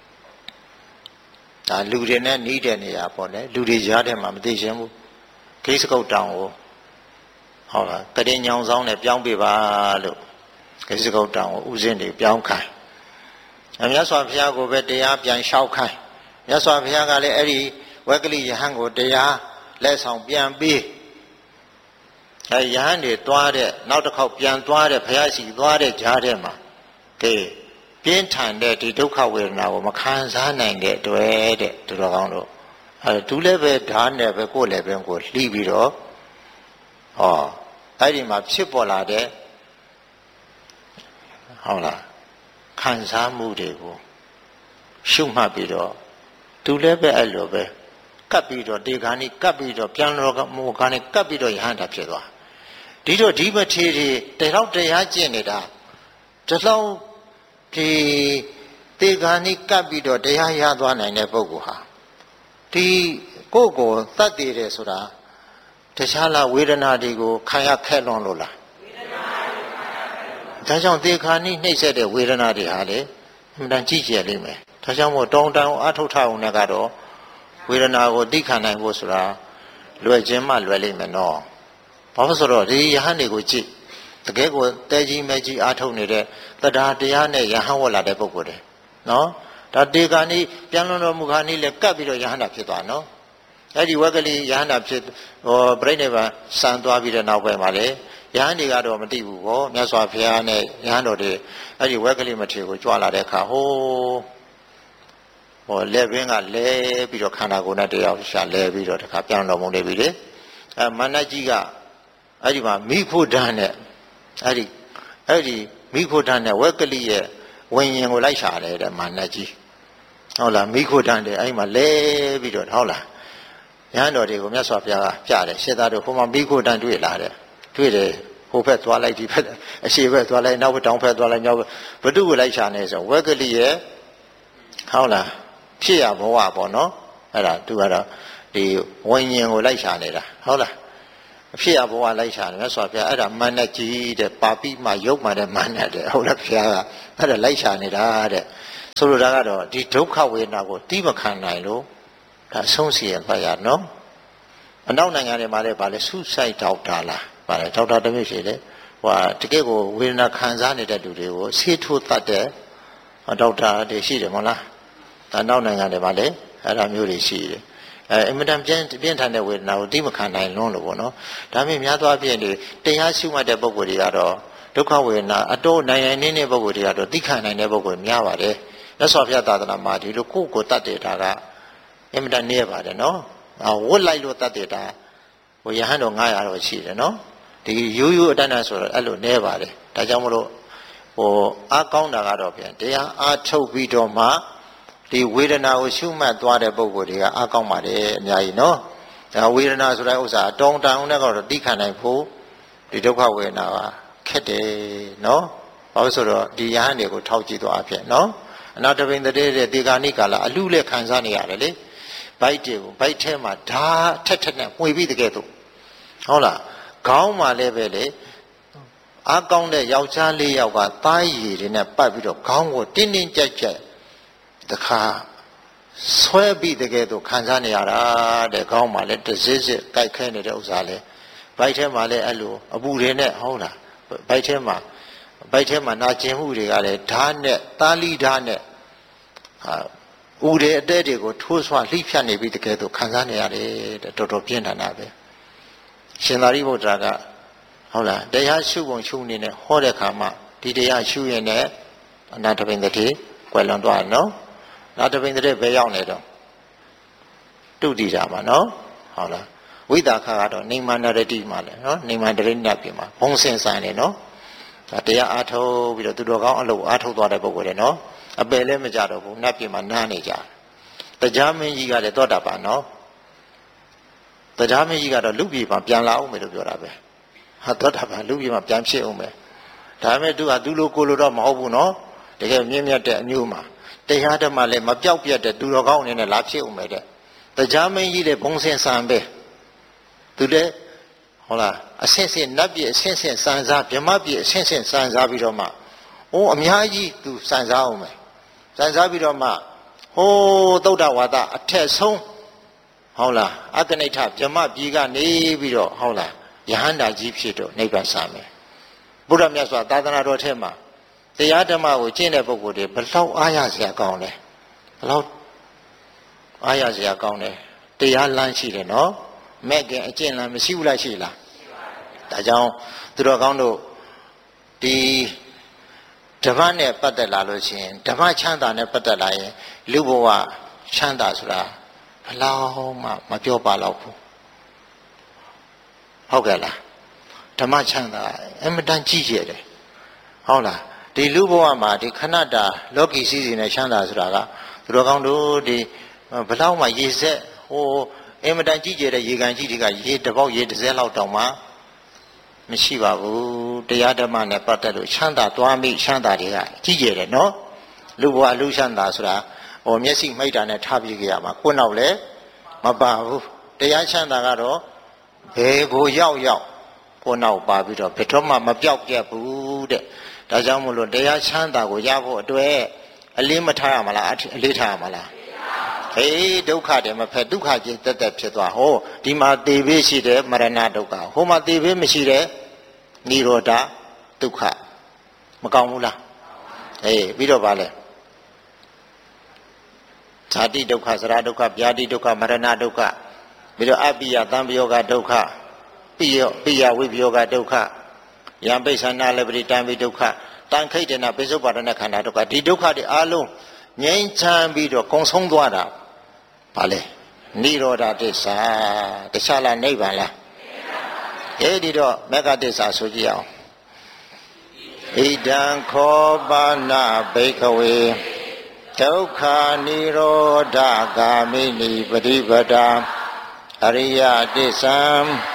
ဒါလူတွေနဲ့နီးတဲ့နေရာပေါ့လေလူတွေရားတဲ့မှာမသိရှင်ဘူးဂိစ္ဆကုတ်တောင်ကိုဟုတ်လားတရင်ညောင်ဆောင်နဲ့ပြောင်းပြပါလို့ဂိစ္ဆကုတ်တောင်ကိုဥစဉ်တွေပြောင်းခိုင်းမြတ်စွာဘုရားကိုပဲတရားပြန်လျှောက်ခိုင်းမြတ်စွာဘုရားကလည်းအဲ့ဒီဝဂလိယဟန်ကိုတရားလက်ဆောင်ပြန်ပေးယဟန်တွေသွားတဲ့နောက်တစ်ခေါက်ပြန်သွားတဲ့ဘုရားရှိသွားတဲ့ကြားထဲမှာပြင်းထန်တဲ့ဒီဒုက္ခဝေဒနာကိုမခံစားနိုင်တဲ့တွေ့တဲ့သူတော်ကောင်းတို့ဒုလည်းပဲဓာတ်နဲ့ပဲကိုယ်လည်းပဲကိုလှီးပြီးတော့အဲ့ဒီမှာဖြစ်ပေါ်လာတဲ့ဟုတ်လားခံစားမှုတွေကိုရှုမှတ်ပြီးတော့သူလည်းပဲအဲ့လိုပဲကပ်ပြီးတော့ဒေဂာနိကပ်ပြီးတော့ပြန်တော်မောဂာနိကပ်ပြီးတော့ယဟန္တာဖြစ်သွားဒီတော့ဒီမထေရီတလောက်တရားကျင့်နေတာတလောက်ဒီဒေဂာနိကပ်ပြီးတော့တရားရသွားနိုင်တဲ့ပုဂ္ဂိုလ်ဟာဒီကိုယ်ကိုသတ်တည်တယ်ဆိုတာတခြားလားဝေဒနာတွေကိုခံရခက်လွန်လို့လားဒါကြောင့်ဒေဂာနိနှိမ့်ဆက်တဲ့ဝေဒနာတွေဟာလေအမှန်တန်ကြီးကျယ်လိမ့်မယ်ဒါကြောင့်မို့တောင်းတအထုတ်ထအောင်နဲ့ကတော့ဝေဒနာကိုသိခံနိုင်ဖို့ဆိုတာလွယ်ခြင်းမှလွယ်လိမ့်မယ်နော်ဘာလို့ဆိုတော့ဒီယဟန်တွေကိုကြည့်တကယ်ကိုတဲကြီးမဲကြီးအားထုတ်နေတဲ့တရားတရားနဲ့ယဟန်ဝတ်လာတဲ့ပုဂ္ဂိုလ်တွေနော်ဒါတေဂာနိပြန်လွန်တော်မူခါနိလည်းကပ်ပြီးတော့ယဟန်တာဖြစ်သွားနော်အဲ့ဒီဝဂလိယဟန်တာဖြစ်ပြိဋိဘံစံသွားပြီးတဲ့နောက်ပိုင်းမှာလေယဟန်တွေကတော့မသိဘူးဗောမြတ်စွာဘုရားနဲ့ယဟန်တော်တွေအဲ့ဒီဝဂလိမထေရကိုကြွလာတဲ့အခါလက်ဘင်းကလဲပြီးတော့ခန္ဓာကိုယ်နဲ့တရားရှာလဲပြီးတော့တခါပြန်တော်မူနေပြီလေမန္တကြီးကအဲ့ဒီမှာမိဖို့ဓာတ်နဲ့အဲ့ဒီမိဖို့ဓာတ်နဲ့ဝဂလိရဲ့ဝိညာဉ်ကိုလိုက်ရှာတယ်တဲ့မန္တကြီးဟုတ်လားမိဖို့ဓာတ်နဲ့အဲ့ဒီမှာလဲပြီးတော့ဟုတ်လားယဟန်တော်တွေကိုမြတ်စွာဘုရားကပြတယ်ရှင်းသားတို့ဟိုမှာမိဖို့ဓာတ်တွေ့လာတယ်တွေ့တယ်ဟိုဘက်သွားလိုက်ဒီဘက်အရှေ့ဘက်သွားလိုက်နောက်ဘက်တောင်ဘက်သွားလိုက်မြောက်ဘက်ဘု து ကိုလိုက်ရှာနေဆိုဝဂလိရဲ့ဟုတ်လားဖြစ်ရဘဝပေါ့နော်အဲ့ဒါသူကတော့ဒီဝိညာဉ်ကိုလိုက်ရှာနေတာဟုတ်လားအဖြစ်အဘဝလိုက်ရှာတယ်မြတ်စွာဘုရားအဲ့ဒါမန္တကြီးတဲ့ပါပိမှရုပ်မှတဲ့မန္တတဲ့ဟုတ်လားဘုရားကအဲ့ဒါလိုက်ရှာနေတာတဲ့ဆိုလိုတာကတော့ဒီဒုက္ခဝေဒနာကိုတိမခံနိုင်လို့ဒါအဆုံးစီရဖတ်ရနော်အနောက်နိုင်ငံတွေမှာလည်းဗာလဲဆုဆိုင်ဒေါက်တာလားဗာလဲဒေါက်တာတမျိုးရှိတယ်ဟိုတကယ့်ကိုဝေဒနာခံစားနေတဲ့လူတွေကိုဆေးထိုးတတ်တဲ့ဒေါက်တာတွေရှိတယ်မဟုတ်လားဒါနောက်နိုင်ငံတွေမှာလည်းအဲ့ဒါမျိုးတွေရှိတယ်အင်မတန်ပြင်းထန်တဲ့ဝေဒနာကိုတိမခံနိုင်လွန်းလို့ပေါ့နော်ဒါပေမဲ့များသောအားဖြင့်ဒီတရားရှုမှတ်တဲ့ပုဂ္ဂိုလ်တွေကတော့ဒုက္ခဝေဒနာအတိုးနိုင်နေတဲ့ပုဂ္ဂိုလ်တွေကတော့သိခံနိုင်တဲ့ပုဂ္ဂိုလ်များပါတယ်မြတ်စွာဘုရားသာသနာမှာဒီလိုကိုယ့်ကိုယ်တတ်တဲ့ဒါကအင်မတန်နည်းပါတယ်နော်ဝတ်လိုက်လို့တတ်တဲ့ဒါဟိုယဟန်တော်900တော့ရှိတယ်နော်ဒီရိုးရိုးအတန်းတန်းဆိုတော့အဲ့လိုနည်းပါတယ်ဒါကြောင့်မလို့ဟိုအားကောင်းတာကတော့ဗျာတရားအားထုတ်ပြီးတော့မှဒီဝေဒနာကိုရှုမှတ်သွားတဲ့ပုဂ္ဂိုလ်တွေကအားကောင်းပါတယ်အများကြီးနော်ဒါဝေဒနာဆိုတဲ့ဥစ္စာတောင်းတန်အောင်နဲ့ကတော့သိခံနိုင်ဖို့ဒီဒုက္ခဝေဒနာကခက်တယ်နော်ဘာလို့ဆိုတော့ဒီယဟန်တွေကိုထောက်ကြည့်သွားအဖြစ်နော်အနာတပိန်တည်းတဲ့ဒီကာနိကာလအလူလက်ခံစားနေရတယ်လေဘိုက်တွေကိုဘိုက်ထဲမှာဓာထက်နဲ့မှွေပြီးတကယ်တော့ဟုတ်လားခေါင်းမှာလည်းပဲလေအားကောင်းတဲ့ယောက်ျား၄ယောက်ကသားရည်တွေနဲ့ပတ်ပြီးတော့ခေါင်းကိုတင်းတင်းကြပ်ကြပ်တခါဆွဲပြီးတကယ်တော့ခံစားနေရတာတဲ့ခေါင်းမှာလည်းတစစ်စစ်ကြိုက်ခဲနေတဲ့ဥစ္စာလေဘိုက်ထဲမှာလည်းအဲ့လိုအပူတွေနဲ့ဟုတ်လားဘိုက်ထဲမှာနာကျင်မှုတွေကလည်းဓာတ်နဲ့သားလီဓာတ်နဲ့ဥတွေအတဲတွေကိုထိုးဆွလှိဖြတ်နေပြီးတကယ်တော့ခံစားနေရတယ်တဲ့တော်တော်ပြင်းထန်တာပဲရှင်သာရိပုတ္တရာကဟုတ်လားတရားရှုပုံရှုနေနဲ့ဟောတဲ့ခါမှာဒီတရားရှုရင်လည်းအနာတပိန်တတိကွယ်လွန်သွားတယ်နော်နာတပိန်တတိဘယ်ရောက်နေတော့တုတိတာမှာနော်ဟုတ်လားဝိသခါကတော့နေမန္တရတိမှာလေနော်နေမန္တရိညပြင်မှာဘုံစင်ဆိုင်နေနော်ဒါတရားအားထုတ်ပြီးတော့သူတော်ကောင်းအလုပ်အားထုတ်သွားတဲ့ပုဂ္ဂိုလ်တွေနော်အပယ်လည်းမကြတော့ဘူးနတ်ပြင်မှာနားနေကြတရားမင်းကြီးကလည်းသောတာပန်နော်တရားမင်းကြီးကတော့လူပြည်မှာပြန်လာအောင်မယ်လို့ပြောတာပဲဟာသောတာပန်လူပြည်မှာပြန်ဖြစ်အောင်မယ်ဒါပေမဲ့သူကသူလိုကိုလိုတော့မဟုတ်ဘူးနော်တကယ်မြင့်မြတ်တဲ့အမျိုးမှာတရားဓမ္မလည်းမပြောက်ပြတ်တဲ့သူတော်ကောင်းအနေနဲ့လာဖြစ်အောင်မယ်တဲ့တရားမင်းကြီးလည်းဘုံစင်ဆံပဲသူလည်းဟုတ်လားအဆင့်ဆင့်နတ်ပြည်အဆင့်ဆင့်စံစားဗြဟ္မပြည်အဆင့်ဆင့်စံစားပြီးတော့မှဟိုအများကြီးသူစံစားအောင်မယ်စံစားပြီးတော့မှဟိုသုဒ္ဓဝါဒအထက်ဆုံးဟုတ်လားအကနိဋ္ဌဗြဟ္မပြည်ကနေပြီးတော့ဟုတ်လားယဟန္တာကြီးဖြစ်တော့နိဗ္ဗာန်ဆံမယ်ဘုရားမြတ်စွာသာသနာတော်ထဲမှာတရားဓမ္မကိုကျင့်တဲ့ပုဂ္ဂိုလ်တွေဘလောက်အားရစရာကောင်းလဲဘလောက်အားရစရာကောင်းတယ်တရားလမ်းရှိတယ်နော်မဲ့ခင်အကျင့်လမ်းမရှိဘူးလားရှိလားဒါကြောင့်သူတော်ကောင်းတို့ဒီဓမ္မနဲ့ပတ်သက်လာလို့ရှိရင်ဓမ္မချမ်းသာနဲ့ပတ်သက်လာရင်လူဘဝချမ်းသာဆိုတာဘလောက်မှမပြောပါတော့ဘူးဟုတ်ကဲ့လားဓမ္မချမ်းသာအမတန်ကြီးကျယ်တယ်ဟုတ်လားဒီလူဘဝမှာဒီခဏတာလောကီစည်းစိမ်နဲ့ချမ်းသာဆိုတာကသူတော်ကောင်းတို့ဒီဘလောက်မှရေစက်ဟိုအမတန်ကြီးကျယ်တဲ့ရေကန်ကြီးတွေကရေတစ်ပေါက်ရေတစ်စက်လောက်တောင်မှမရှိပါဘူးတရားဓမ္မနဲ့ပတ်သက်လို့ချမ်းသာသွားမိချမ်းသာတွေကကြီးကျယ်တယ်နော်လူဘဝလူချမ်းသာဆိုတာဟိုမျက်စိမိတ်တာနဲ့ထားပြီးကြရမှာကိုယ်နောက်လည်းမပါဘူးတရားချမ်းသာကတော့ဘယ်ကိုရောက်ကိုယ်နောက်ပါပြီးတော့ဘယ်တော့မှမပြောက်ပြတ်ဘူးတဲ့ဒါကြောင့်မို့လို့တရားချမ်းသာကိုရဖို့အတွက်အလေးမထားရမလားအလေးထားရမလားဟေးဒုက္ခတယ်မဖက်ဒုက္ခကြီးတက်တက်ဖြစ်သွားဟောဒီမှာသေဘေးရှိတယ်မရဏဒုက္ခဟိုမှာသေဘေးမရှိတယ်နိရောဓဒုက္ခမကောင်းဘူးလားအေးပြီးတော့ဗာလဲဇာတိဒုက္ခစရဒုက္ခဗျာတိဒုက္ခမရဏဒုက္ခပြီးတော့အပိယသံပယောဂဒုက္ခပိယဝိပယောဂဒုက္ခယံပိဿနာလပရိတံပိဒုက္ခတန်ခိတ်တနာပိစုပါဒနာခန္ဓာဒုက္ခဒီဒုက္ခတွေအားလုံးငြိမ်းချမ်းပြီးတော့ကုံဆုံးသွားတာဗာလဲနိရောဓသစ္စာတခြားလားနိဗ္ဗာန်လားအဲဒီတော့မေဃသစ္စာဆိုကြည့်အောင်ဣဒံခောပါဏဘိက္ခဝေဒုက္ခនិရောဓဂာမိနိပฏิပဒာအရိယသစ္စာ